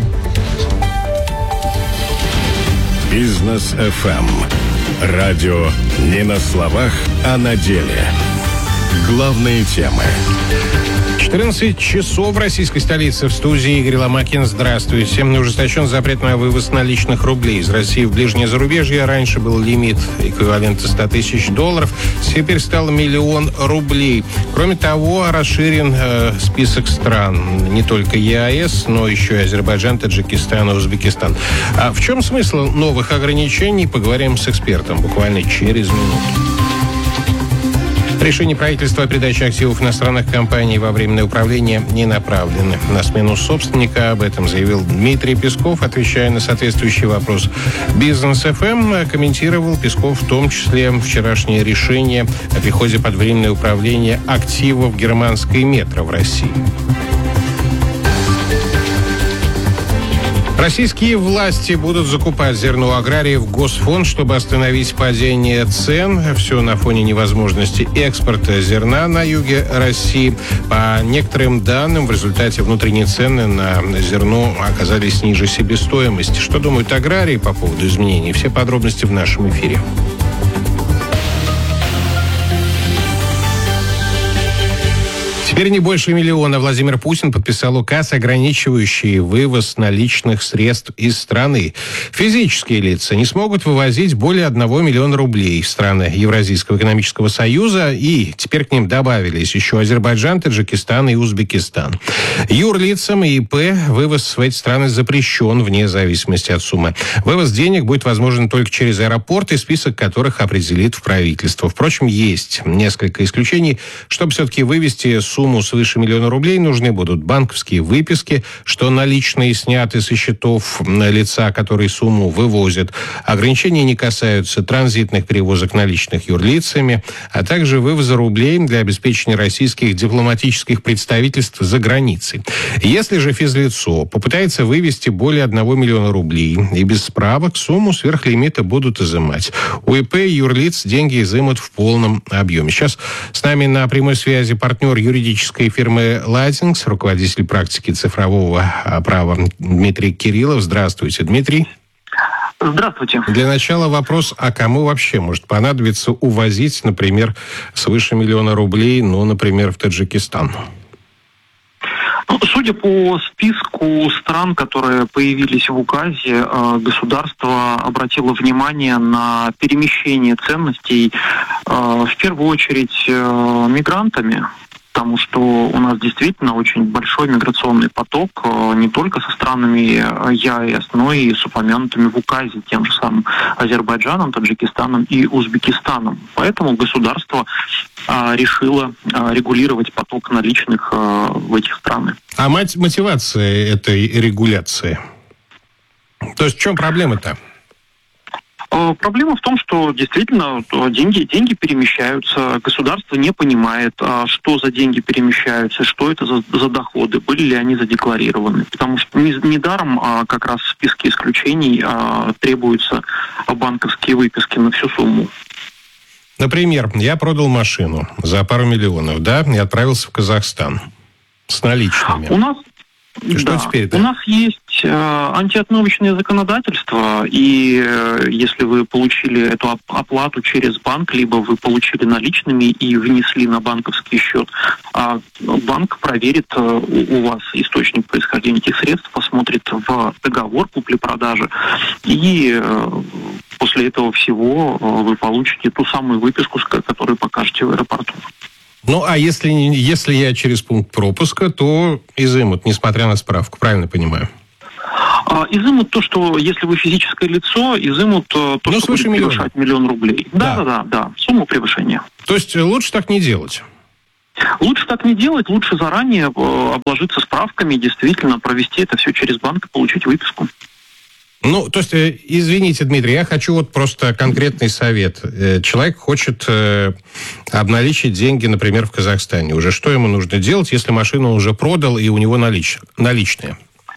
Бизнес эф эм. Радио не на словах, а на деле. Главные темы. четырнадцать часов в российской столице. В студии Игорь Ломакин. Здравствуйте. Ужесточен запрет на вывоз наличных рублей из России в ближнее зарубежье. Раньше был лимит эквивалента ста тысяч долларов. Теперь стал миллион рублей. Кроме того, расширен э, список стран. Не только ЕАЭС, но еще и Азербайджан, Таджикистан и Узбекистан. А в чем смысл новых ограничений? Поговорим с экспертом буквально через минуту. Решение правительства о передаче активов иностранных компаний во временное управление не направлены на смену собственника. Об этом заявил Дмитрий Песков, отвечая на соответствующий вопрос. Бизнес эф эм комментировал Песков в том числе вчерашнее решение о переходе под временное управление активов германской метро в России. Российские власти будут закупать зерно у аграриев в Госфонд, чтобы остановить падение цен. Все на фоне невозможности экспорта зерна на юге России. По некоторым данным, в результате внутренние цены на зерно оказались ниже себестоимости. Что думают аграрии по поводу изменений? Все подробности в нашем эфире. Теперь не больше миллиона. Владимир Путин подписал указ, ограничивающий вывоз наличных средств из страны. Физические лица не смогут вывозить более одного миллиона рублей в страны Евразийского экономического союза, и теперь к ним добавились еще Азербайджан, Таджикистан и Узбекистан. Юрлицам и ИП вывоз в эти страны запрещен вне зависимости от суммы. Вывоз денег будет возможен только через аэропорты, список которых определит правительство. Впрочем, есть несколько исключений. Чтобы все-таки вывести сумму Сумму свыше миллиона рублей нужны будут банковские выписки, что наличные сняты со счетов лица, которые сумму вывозят. Ограничения не касаются транзитных перевозок наличных юрлицами, а также вывоза рублей для обеспечения российских дипломатических представительств за границей. Если же физлицо попытается вывести более одного миллиона рублей и без справок, сумму сверхлимита будут изымать. У ИП и юрлиц деньги изымут в полном объеме. Сейчас с нами на прямой связи партнер юридической фирмы «Лайтингс», руководитель практики цифрового права Дмитрий Кириллов. Здравствуйте, Дмитрий. Здравствуйте. Для начала вопрос, а кому вообще может понадобиться увозить, например, свыше миллиона рублей, ну, например, в Таджикистан? Ну, судя по списку стран, которые появились в указе, государство обратило внимание на перемещение ценностей в первую очередь мигрантами. потому что у нас действительно очень большой миграционный поток не только со странами ЕАЭС, но и с упомянутыми в указе тем же самым Азербайджаном, Таджикистаном и Узбекистаном. Поэтому государство решило регулировать поток наличных в этих странах. А мотивация этой регуляции? То есть в чем проблема-то? Проблема в том, что действительно деньги, деньги перемещаются, государство не понимает, что за деньги перемещаются, что это за, за доходы, были ли они задекларированы. Потому что недаром не как раз в списке исключений требуются банковские выписки на всю сумму. Например, я продал машину за пару миллионов, да, и отправился в Казахстан с наличными. У нас... И что да. теперь-то? У нас есть э, антиотмывочное законодательство, и э, если вы получили эту оп- оплату через банк, либо вы получили наличными и внесли на банковский счет, а банк проверит э, у, у вас источник происхождения этих средств, посмотрит в договор купли-продажи, и э, после этого всего э, вы получите ту самую выписку, которую покажете в аэропорту. Ну, а если, если я через пункт пропуска, то изымут, несмотря на справку, правильно понимаю? А, изымут то, что если вы физическое лицо, изымут то, ну, что будет превышать миллион рублей. Да, да, да, да, сумму превышения. То есть лучше так не делать? Лучше так не делать, лучше заранее обложиться справками, действительно провести это все через банк и получить выписку. Ну, то есть, извините, Дмитрий, я хочу вот просто конкретный совет. Человек хочет обналичить деньги, например, в Казахстане. Уже что ему нужно делать, если машину он уже продал и у него налич... наличные?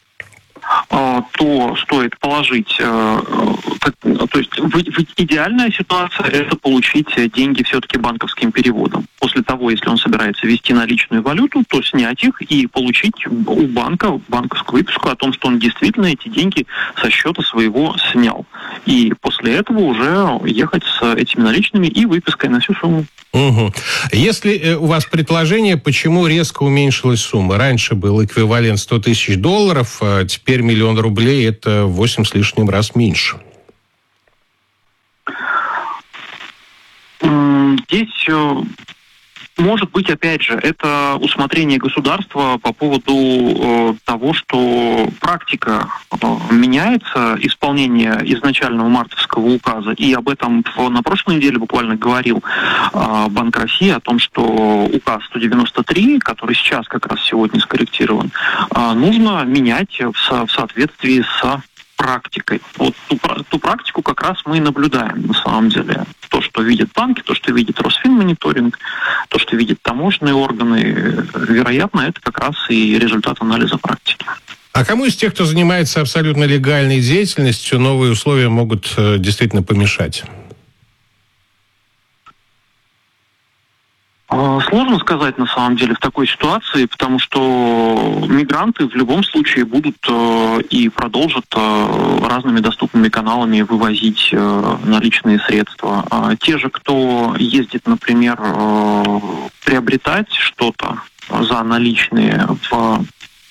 То стоит положить, то есть идеальная ситуация – это получить деньги все-таки банковским переводом. После того, если он собирается ввести наличную валюту, то снять их и получить у банка банковскую выписку о том, что он действительно эти деньги со счета своего снял. И после этого уже ехать с этими наличными и выпиской на всю сумму. Угу. Если у вас предположение, почему резко уменьшилась сумма? Раньше был эквивалент сто тысяч долларов, а теперь миллион рублей – это восемь с лишним раз меньше. Здесь, может быть, опять же, это усмотрение государства по поводу того, что практика меняется, исполнение изначального мартовского указа, и об этом на прошлой неделе буквально говорил Банк России, о том, что указ сто девяносто три, который сейчас как раз сегодня скорректирован, нужно менять в соответствии с практикой. Вот ту, ту практику как раз мы и наблюдаем на самом деле. То, что видят банки, то, что видит Росфинмониторинг, то, что видят таможенные органы, вероятно, это как раз и результат анализа практики. А кому из тех, кто занимается абсолютно легальной деятельностью, новые условия могут э, действительно помешать? Сложно сказать, на самом деле, в такой ситуации, потому что мигранты в любом случае будут э, и продолжат э, разными доступными каналами вывозить э, наличные средства. А те же, кто ездит, например, э, приобретать что-то за наличные в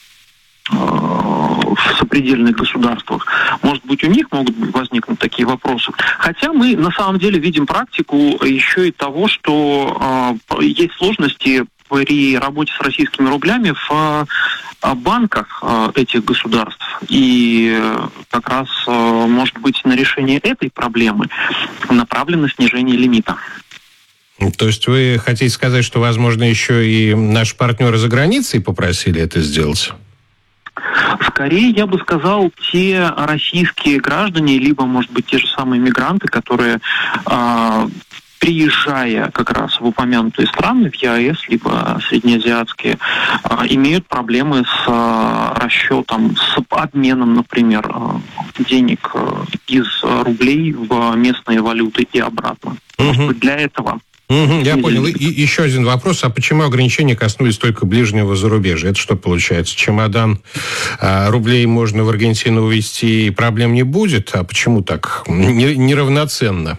в сопредельных государствах, может быть, у них могут возникнуть такие вопросы. Хотя мы на самом деле видим практику еще и того, что э, есть сложности при работе с российскими рублями в э, банках э, этих государств. И э, как раз, э, может быть, на решение этой проблемы направлено снижение лимита. То есть вы хотите сказать, что, возможно, еще и наши партнеры за границей попросили это сделать? Скорее, я бы сказал, те российские граждане, либо, может быть, те же самые мигранты, которые, э, приезжая как раз в упомянутые страны, в ЕАЭС, либо среднеазиатские, э, имеют проблемы с э, расчетом, с обменом, например, э, денег э, из рублей в местные валюты и обратно. Угу. Может быть, для этого... Угу, я понял. И, и еще один вопрос. А почему ограничения коснулись только ближнего зарубежья? Это что получается? Чемодан а, рублей можно в Аргентину увезти, и проблем не будет? А почему так не, неравноценно?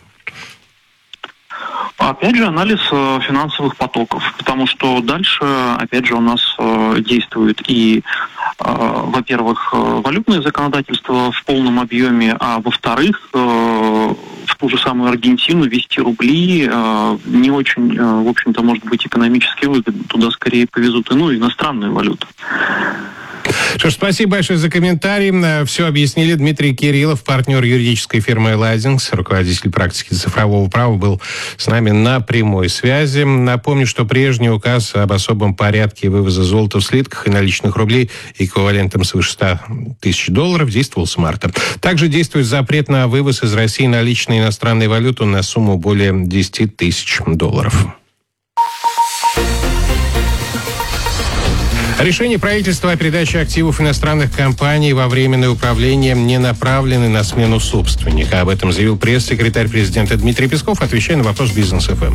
Опять же, анализ э, финансовых потоков, потому что дальше, опять же, у нас э, действует и, э, во-первых, э, валютное законодательство в полном объеме, а во-вторых, э, в ту же самую Аргентину везти рубли э, не очень, э, в общем-то, может быть экономически выгодно. Туда скорее повезут иную иностранную валюту. Что ж, спасибо большое за комментарий. Все объяснили. Дмитрий Кириллов, партнер юридической фирмы «Ладингс», руководитель практики цифрового права, был с нами на прямой связи. Напомню, что прежний указ об особом порядке вывоза золота в слитках и наличных рублей эквивалентом свыше ста тысяч долларов действовал с марта. Также действует запрет на вывоз из России наличной иностранной валюты на сумму более десяти тысяч долларов. Решение правительства о передаче активов иностранных компаний во временное управление не направлены на смену собственника. Об этом заявил пресс-секретарь президента Дмитрий Песков, отвечая на вопрос «Бизнес эф эм».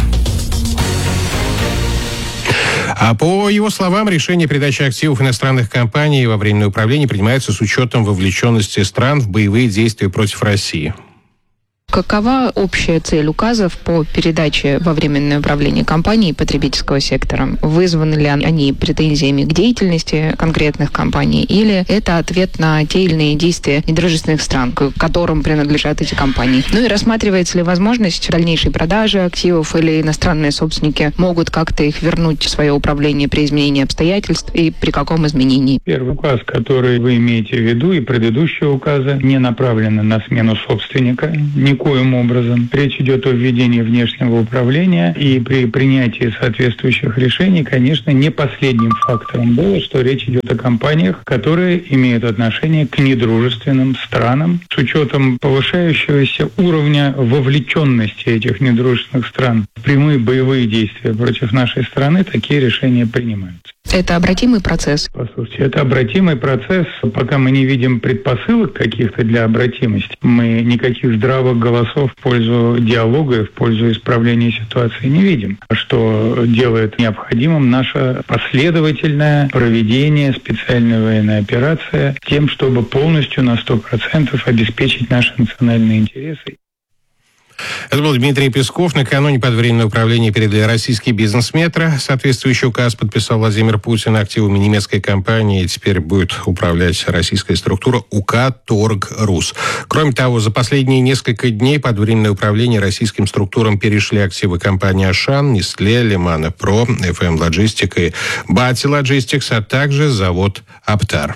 А по его словам, решение передачи активов иностранных компаний во временное управление принимается с учетом вовлеченности стран в боевые действия против России. Какова общая цель указов по передаче во временное управление компаний потребительского сектора? Вызваны ли они претензиями к деятельности конкретных компаний, или это ответ на те или иные действия недружественных стран, к которым принадлежат эти компании? Ну и рассматривается ли возможность дальнейшей продажи активов, или иностранные собственники могут как-то их вернуть в свое управление при изменении обстоятельств, и при каком изменении? Первый указ, который вы имеете в виду, и предыдущие указы не направлены на смену собственника, ни Никоим образом. Речь идет о введении внешнего управления, и при принятии соответствующих решений, конечно, не последним фактором было, что речь идет о компаниях, которые имеют отношение к недружественным странам, с учетом повышающегося уровня вовлеченности этих недружественных стран в прямые боевые действия против нашей страны. Такие решения принимаются. Это обратимый процесс? Послушайте, это обратимый процесс. Пока мы не видим предпосылок каких-то для обратимости, мы никаких здравых голосов в пользу диалога и в пользу исправления ситуации не видим. Что делает необходимым наше последовательное проведение специальной военной операции тем, чтобы полностью на сто процентов обеспечить наши национальные интересы. Это был Дмитрий Песков. Накануне под временное управление передали российский бизнес-метро. Соответствующий указ подписал Владимир Путин активами немецкой компании. Теперь будет управлять российская структура УК «Торг.Рус». Кроме того, за последние несколько дней под временное управление российским структурам перешли активы компаний «Ашан», «Нестле», «Лимана Про», «эф эм Лоджистик» и «Бати Лоджистикс», а также завод «Аптар».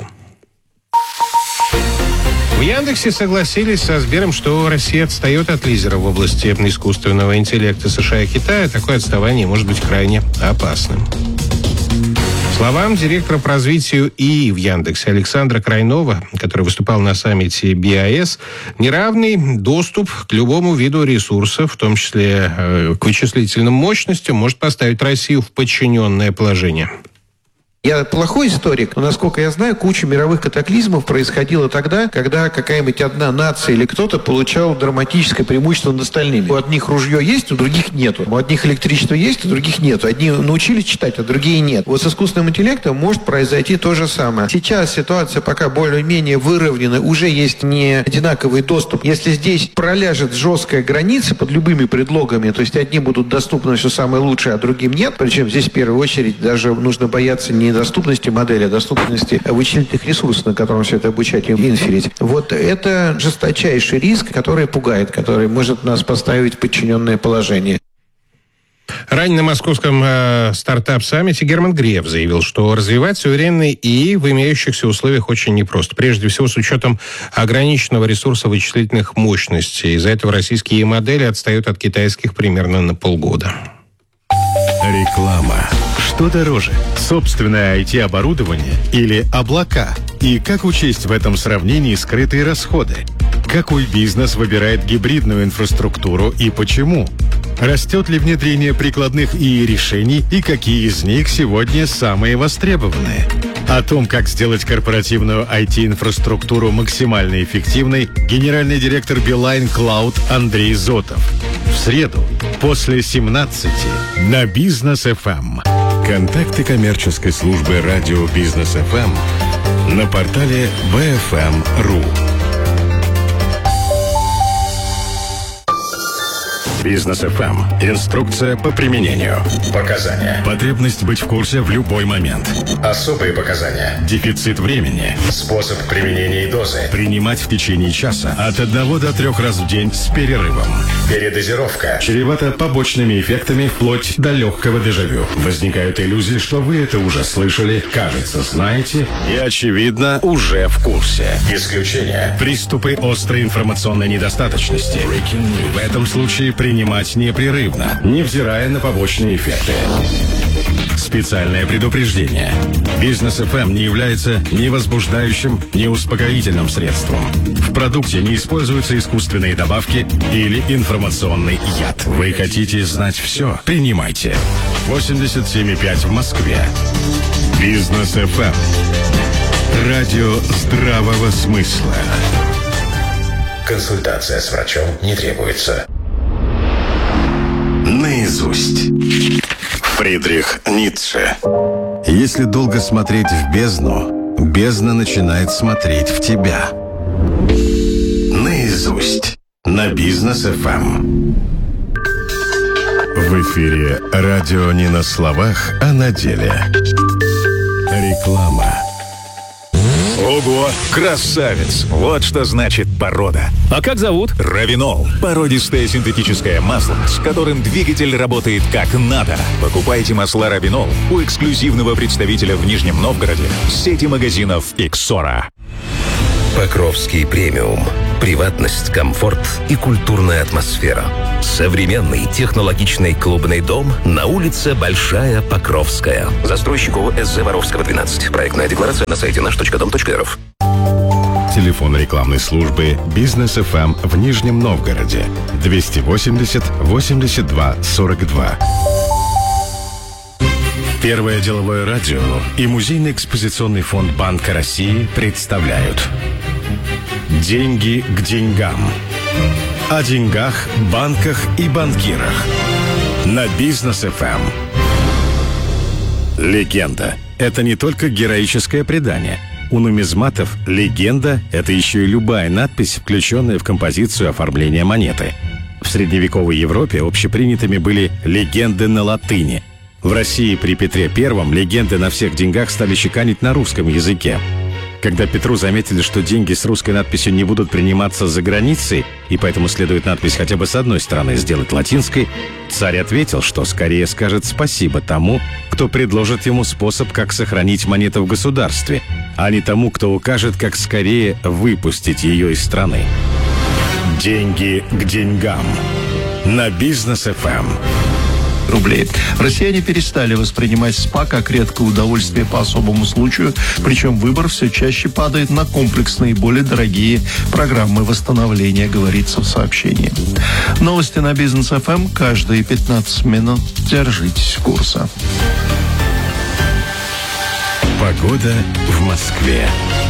В Яндексе согласились со Сбером, что Россия отстает от лидера в области искусственного интеллекта США и Китая. Такое отставание может быть крайне опасным. Словам директора по развитию ИИ в Яндексе Александра Крайнова, который выступал на саммите би ай эс, неравный доступ к любому виду ресурсов, в том числе э, к вычислительным мощностям, может поставить Россию в подчиненное положение. Я плохой историк, но, насколько я знаю, куча мировых катаклизмов происходила тогда, когда какая-нибудь одна нация или кто-то получал драматическое преимущество над остальными. У одних ружье есть, у других нету. У одних электричество есть, у других нету. Одни научились читать, а другие нет. Вот с искусственным интеллектом может произойти то же самое. Сейчас ситуация пока более-менее выровнена, уже есть не одинаковый доступ. Если здесь проляжет жесткая граница под любыми предлогами, то есть одни будут доступны все самое лучшее, а другим нет, причем здесь в первую очередь даже нужно бояться не доступности модели, а доступности вычислительных ресурсов, на котором все это обучать и инферить. Вот это жесточайший риск, который пугает, который может нас поставить в подчиненное положение. Ранее на московском э, стартап-саммите Герман Греф заявил, что развивать суверенный ИИ в имеющихся условиях очень непросто. Прежде всего, с учетом ограниченного ресурса вычислительных мощностей. Из-за этого российские ИИ-модели отстают от китайских примерно на полгода. Реклама. Что дороже? Собственное ай ти-оборудование или облака? И как учесть в этом сравнении скрытые расходы? Какой бизнес выбирает гибридную инфраструктуру и почему? Растет ли внедрение прикладных ИИ-решений и какие из них сегодня самые востребованные? О том, как сделать корпоративную ай ти-инфраструктуру максимально эффективной, генеральный директор Билайн Клауд Андрей Зотов. В среду после семнадцати на Бизнес эф эм. Контакты коммерческой службы радио Бизнес эф эм на портале би эф эм точка ру. Бизнес эф эм. Инструкция по применению. Показания. Потребность быть в курсе в любой момент. Особые показания. Дефицит времени. Способ применения и дозы. Принимать в течение часа от одного до трех раз в день с перерывом. Передозировка. Чревата побочными эффектами вплоть до легкого дежавю. Возникают иллюзии, что вы это уже слышали, кажется, знаете и, очевидно, уже в курсе. Исключение. Приступы острой информационной недостаточности. В этом случае принимать непрерывно, невзирая на побочные эффекты. Специальное предупреждение. Бизнес эф эм не является ни возбуждающим, ни успокоительным средством. В продукте не используются искусственные добавки или информационный яд. Вы хотите знать все? Принимайте. восемьдесят семь и пять в Москве. Бизнес эф эм. Радио здравого смысла. Консультация с врачом не требуется. Наизусть. Фридрих Ницше. Если долго смотреть в бездну, бездна начинает смотреть в тебя. Наизусть. На Бизнес эф эм. В эфире радио не на словах, а на деле. Реклама. Ого, красавец! Вот что значит порода. А как зовут? Равинол. Породистое синтетическое масло, с которым двигатель работает как надо. Покупайте масла Равинол у эксклюзивного представителя в Нижнем Новгороде сети магазинов Иксора. Покровский премиум. Приватность, комфорт и культурная атмосфера. Современный технологичный клубный дом на улице Большая Покровская. Застройщик ООО СЗ Воровского, двенадцать. Проектная декларация на сайте наш точка дом точка эр эф. Телефон рекламной службы Бизнес эф эм в Нижнем Новгороде. двести восемьдесят восемьдесят два сорок два. Первое деловое радио и музейный экспозиционный фонд Банка России представляют «Деньги к деньгам». О деньгах, банках и банкирах. На Бизнес эф эм. Легенда – это не только героическое предание. У нумизматов легенда – это еще и любая надпись, включенная в композицию оформления монеты. В средневековой Европе общепринятыми были легенды на латыни. В России при Петре Первом легенды на всех деньгах стали чеканить на русском языке. Когда Петру заметили, что деньги с русской надписью не будут приниматься за границей, и поэтому следует надпись хотя бы с одной стороны сделать латинской, царь ответил, что скорее скажет спасибо тому, кто предложит ему способ, как сохранить монету в государстве, а не тому, кто укажет, как скорее выпустить ее из страны. Деньги к деньгам. На Бизнес эф эм. Рублей. Россияне перестали воспринимать СПА как редкое удовольствие по особому случаю, причем выбор все чаще падает на комплексные, более дорогие программы восстановления, говорится в сообщении. Новости на Бизнес эф эм каждые пятнадцать минут. Держитесь курса. Погода в Москве.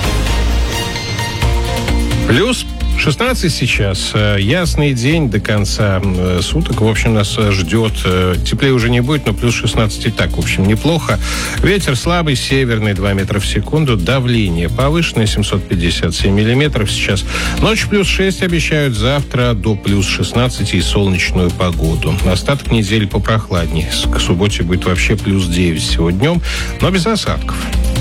Плюс шестнадцать сейчас. Ясный день до конца суток. В общем, нас ждет. Теплее уже не будет, но плюс шестнадцать и так, в общем, неплохо. Ветер слабый, северный, два метра в секунду. Давление повышенное, семьсот пятьдесят семь миллиметров сейчас. Ночь плюс шесть обещают, завтра до плюс шестнадцати и солнечную погоду. Остаток недели попрохладнее. К субботе будет вообще плюс девять всего днем, но без осадков.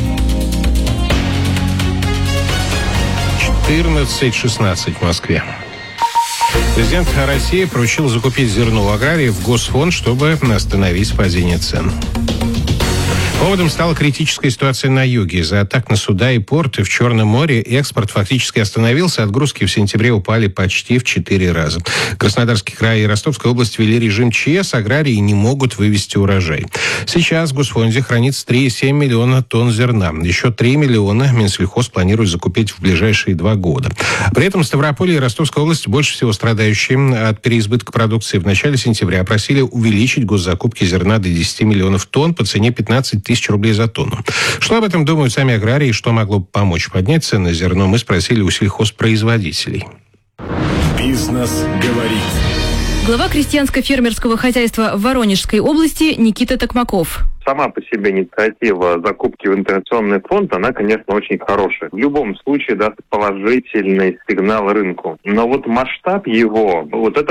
четырнадцать шестнадцать в Москве. Президент России поручил закупить зерно у аграриев в Госфонд, чтобы остановить падение цен. Поводом стала критическая ситуация на юге. Из-за атак на суда и порты в Черном море экспорт фактически остановился. Отгрузки в сентябре упали почти в четыре раза. Краснодарский край и Ростовская область ввели режим ЧС. Аграрии не могут вывести урожай. Сейчас в Госфонде хранится три целых семь десятых миллиона тонн зерна. Еще три миллиона Минсельхоз планирует закупить в ближайшие два года. При этом Ставрополь и Ростовская область, больше всего страдающие от переизбытка продукции, в начале сентября просили увеличить госзакупки зерна до десяти миллионов тонн по цене пятнадцать тысяч рублей за тонну. Что об этом думают сами аграрии и что могло бы помочь поднять цены на зерно, мы спросили у сельхозпроизводителей. Бизнес говорит. Глава крестьянско-фермерского хозяйства в Воронежской области Никита Токмаков. Сама по себе инициатива закупки в интервенционный фонд, она, конечно, очень хорошая. В любом случае даст положительный сигнал рынку. Но вот масштаб его, вот это вот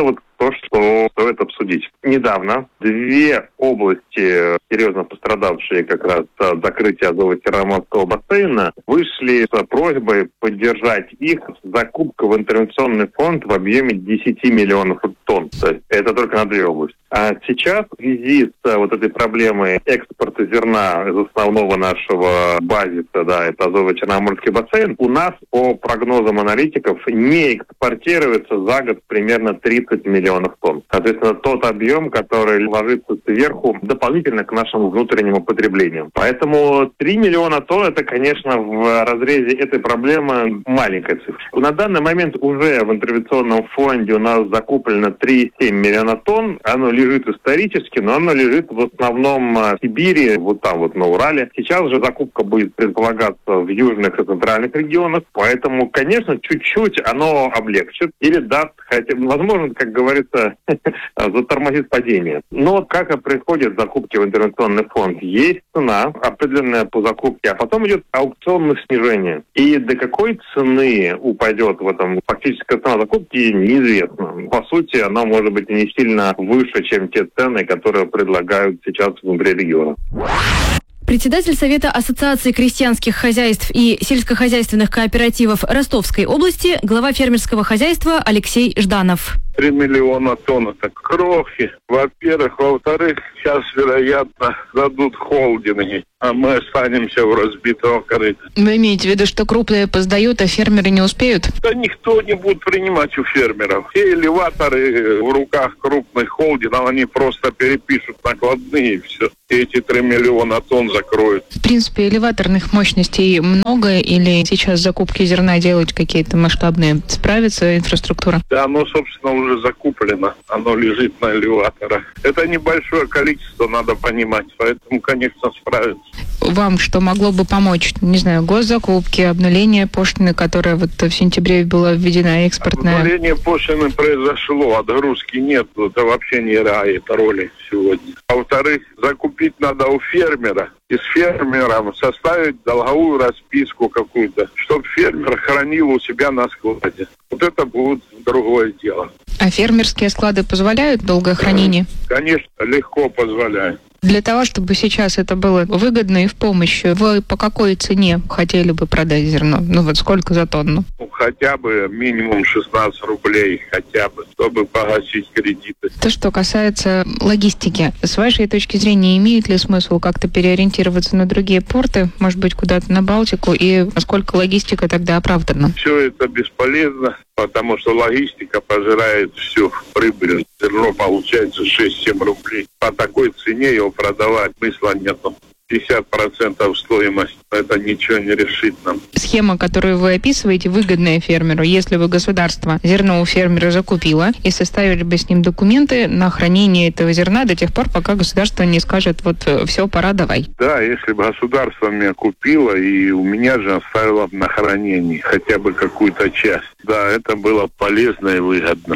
то, что стоит обсудить. Недавно две области, серьезно пострадавшие как раз от закрытия Азово-Черноморского бассейна, вышли с просьбой поддержать их закупку в интервенционный фонд в объеме десять миллионов тонн. То есть это только на две области. А сейчас в связи с вот этой проблемой экспорта зерна из основного нашего базиса, да, это Азово-Черноморский бассейн, у нас по прогнозам аналитиков не экспортируется за год примерно тридцать миллионов тонн. Соответственно, тот объем, который ложится сверху дополнительно к нашему внутреннему потреблению. Поэтому три миллиона тонн это, конечно, в разрезе этой проблемы маленькая цифра. На данный момент уже в интервенционном фонде у нас закуплено три целых семь десятых миллиона тонн. Оно лежит исторически, но оно лежит в основном в Сибири, вот там вот на Урале. Сейчас же закупка будет предполагаться в южных и центральных регионах, поэтому, конечно, чуть-чуть оно облегчит или даст, хотя, возможно, как говорится, затормозит падение. Но как и происходит закупки в интервенционный фонд? Есть цена определенная по закупке, а потом идет аукционное снижение. И до какой цены упадет в этом фактическая цена закупки, неизвестно. По сути, она может быть и не сильно выше, чем те цены, которые предлагают сейчас внутри региона. Председатель Совета Ассоциации крестьянских хозяйств и сельскохозяйственных кооперативов Ростовской области, глава фермерского хозяйства Алексей Жданов. Три миллиона тонн – это крохи. Во-первых. Во-вторых, сейчас, вероятно, дадут холдинги, а мы останемся у разбитого корыта. Вы имеете в виду, что крупные поздают, а фермеры не успеют? Да никто не будет принимать у фермеров. Все элеваторы в руках крупных холдингов, они просто перепишут накладные и все. И эти три миллиона тонн закроют. В принципе, элеваторных мощностей много, или сейчас закупки зерна делать какие-то масштабные? Справится инфраструктура? Да, оно, собственно, уже закуплено. Оно лежит на элеваторах. Это небольшое количество, надо понимать. Поэтому, конечно, справится. Вам что могло бы помочь? Не знаю, госзакупки, обнуление пошлины, которая вот в сентябре была введена, экспортная? Обнуление пошлины произошло, отгрузки нет. Это вообще не играет роли сегодня. А во-вторых, закупить надо у фермера. И с фермером составить долговую расписку какую-то, чтобы фермер хранил у себя на складе. Вот это будет другое дело. А фермерские склады позволяют долгое хранение? Конечно, легко позволяют. Для того, чтобы сейчас это было выгодно и в помощь, вы по какой цене хотели бы продать зерно? Ну вот сколько за тонну? Ну, хотя бы минимум шестнадцать рублей, хотя бы, чтобы погасить кредиты. То, что касается логистики, с вашей точки зрения, имеет ли смысл как-то переориентироваться на другие порты, может быть, куда-то на Балтику, и насколько логистика тогда оправдана? Все это бесполезно, потому что логистика пожирает всю прибыль. Зерно получается шесть-семь рублей. По такой цене его продавать смысла нету. пятьдесят процентов стоимость. Это ничего не решит нам. Схема, которую вы описываете, выгодная фермеру, если бы государство зерно у фермера закупило и составили бы с ним документы на хранение этого зерна до тех пор, пока государство не скажет, вот все, пора, давай. Да, если бы государство меня купило и у меня же оставило на хранении хотя бы какую-то часть. Да, это было полезно и выгодно.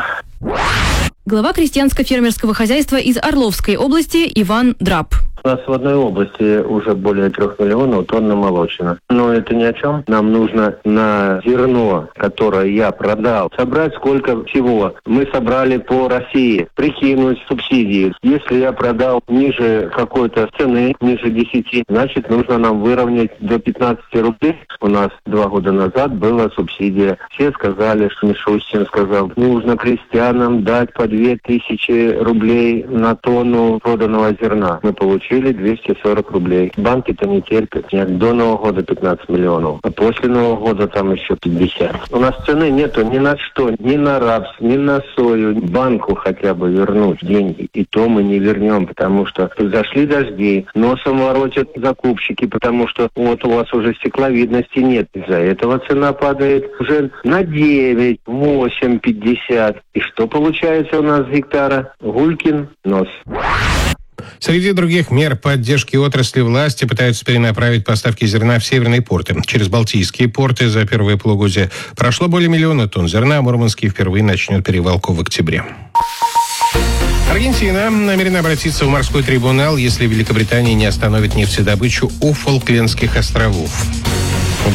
Глава крестьянско-фермерского хозяйства из Орловской области Иван Драб. У нас в одной области уже более трех миллионов тонн намолочено. Но это ни о чем. Нам нужно на зерно, которое я продал, собрать сколько всего. Мы собрали по России, прикинуть субсидии. Если я продал ниже какой-то цены, ниже десяти, значит, нужно нам выровнять до пятнадцати рублей. У нас два года назад была субсидия. Все сказали, что Мишустин сказал, нужно крестьянам дать по две тысячи рублей на тонну проданного зерна. Мы получили двести сорок рублей. Банки-то не терпят. Нет, до Нового года пятнадцать миллионов. А после Нового года там еще пятьдесят. У нас цены нету ни на что. Ни на рапс, ни на сою. Банку хотя бы вернуть деньги. И то мы не вернем, потому что зашли дожди. Носом воротят закупщики, потому что вот у вас уже стекловидности нет. Из-за этого цена падает уже на девять, восемь, пятьдесят. И что получается у нас с гектара? Гулькин нос. Среди других мер поддержки отрасли власти пытаются перенаправить поставки зерна в северные порты. Через Балтийские порты за первое полугодие прошло более миллиона тонн зерна, а Мурманский впервые начнет перевалку в октябре. Аргентина намерена обратиться в морской трибунал, если Великобритания не остановит нефтедобычу у Фолклендских островов. В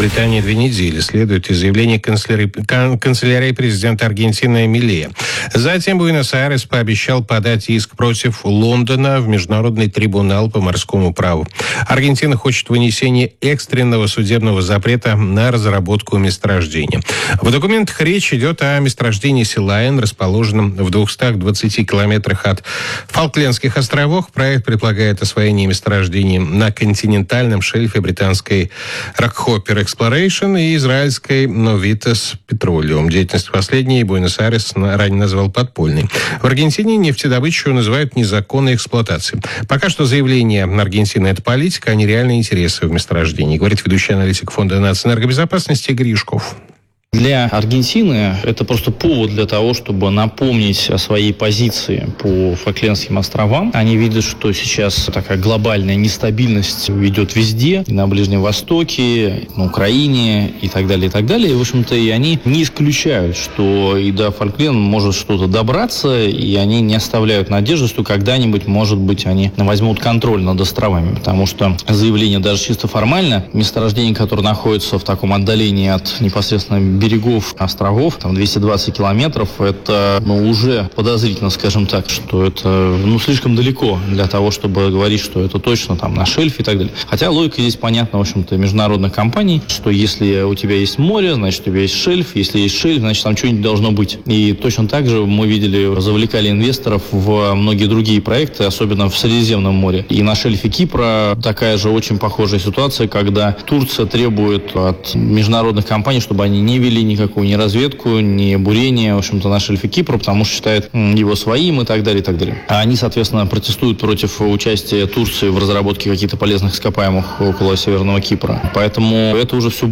Британии две недели, следует из заявления канцелярии, канцелярии президента Аргентины Милея. Затем Буэнос-Айрес пообещал подать иск против Лондона в Международный трибунал по морскому праву. Аргентина хочет вынесения экстренного судебного запрета на разработку месторождения. В документах речь идет о месторождении Силайн, расположенном в двухстах двадцати километрах от Фолклендских островов. Проект предполагает освоение месторождений на континентальном шельфе британской Rockhopper Exploration и израильской Novitas Petroleum. Деятельность последней Буэнос-Айрес ранее назвал подпольной. В Аргентине нефтедобычу называют незаконной эксплуатацией. Пока что заявление Аргентины – это политика, а не реальные интересы в месторождении, говорит ведущий аналитик Фонда нацэнергобезопасности Игорь Юшков. Для Аргентины это просто повод для того, чтобы напомнить о своей позиции по Фолклендским островам. Они видят, что сейчас такая глобальная нестабильность идет везде, и на Ближнем Востоке, на Украине и так далее, и так далее. И, в общем-то, и они не исключают, что и до Фолкленда может что-то добраться, и они не оставляют надежды, что когда-нибудь, может быть, они возьмут контроль над островами. Потому что заявление даже чисто формально, месторождение, которое находится в таком отдалении от непосредственно берегов островов, там двести двадцать километров, это ну, уже подозрительно, скажем так, что это ну, слишком далеко для того, чтобы говорить, что это точно там на шельфе и так далее. Хотя логика здесь понятна, в общем-то, международных компаний, что если у тебя есть море, значит, у тебя есть шельф, если есть шельф, значит, там что-нибудь должно быть. И точно так же мы видели, завлекали инвесторов в многие другие проекты, особенно в Средиземном море. И на шельфе Кипра такая же очень похожая ситуация, когда Турция требует от международных компаний, чтобы они не вели никакую ни разведку, ни бурение, в общем-то, на шельфе Кипра, потому что считают его своим и так далее, и так далее. А они, соответственно, протестуют против участия Турции в разработке каких-то полезных ископаемых около Северного Кипра. Поэтому это уже все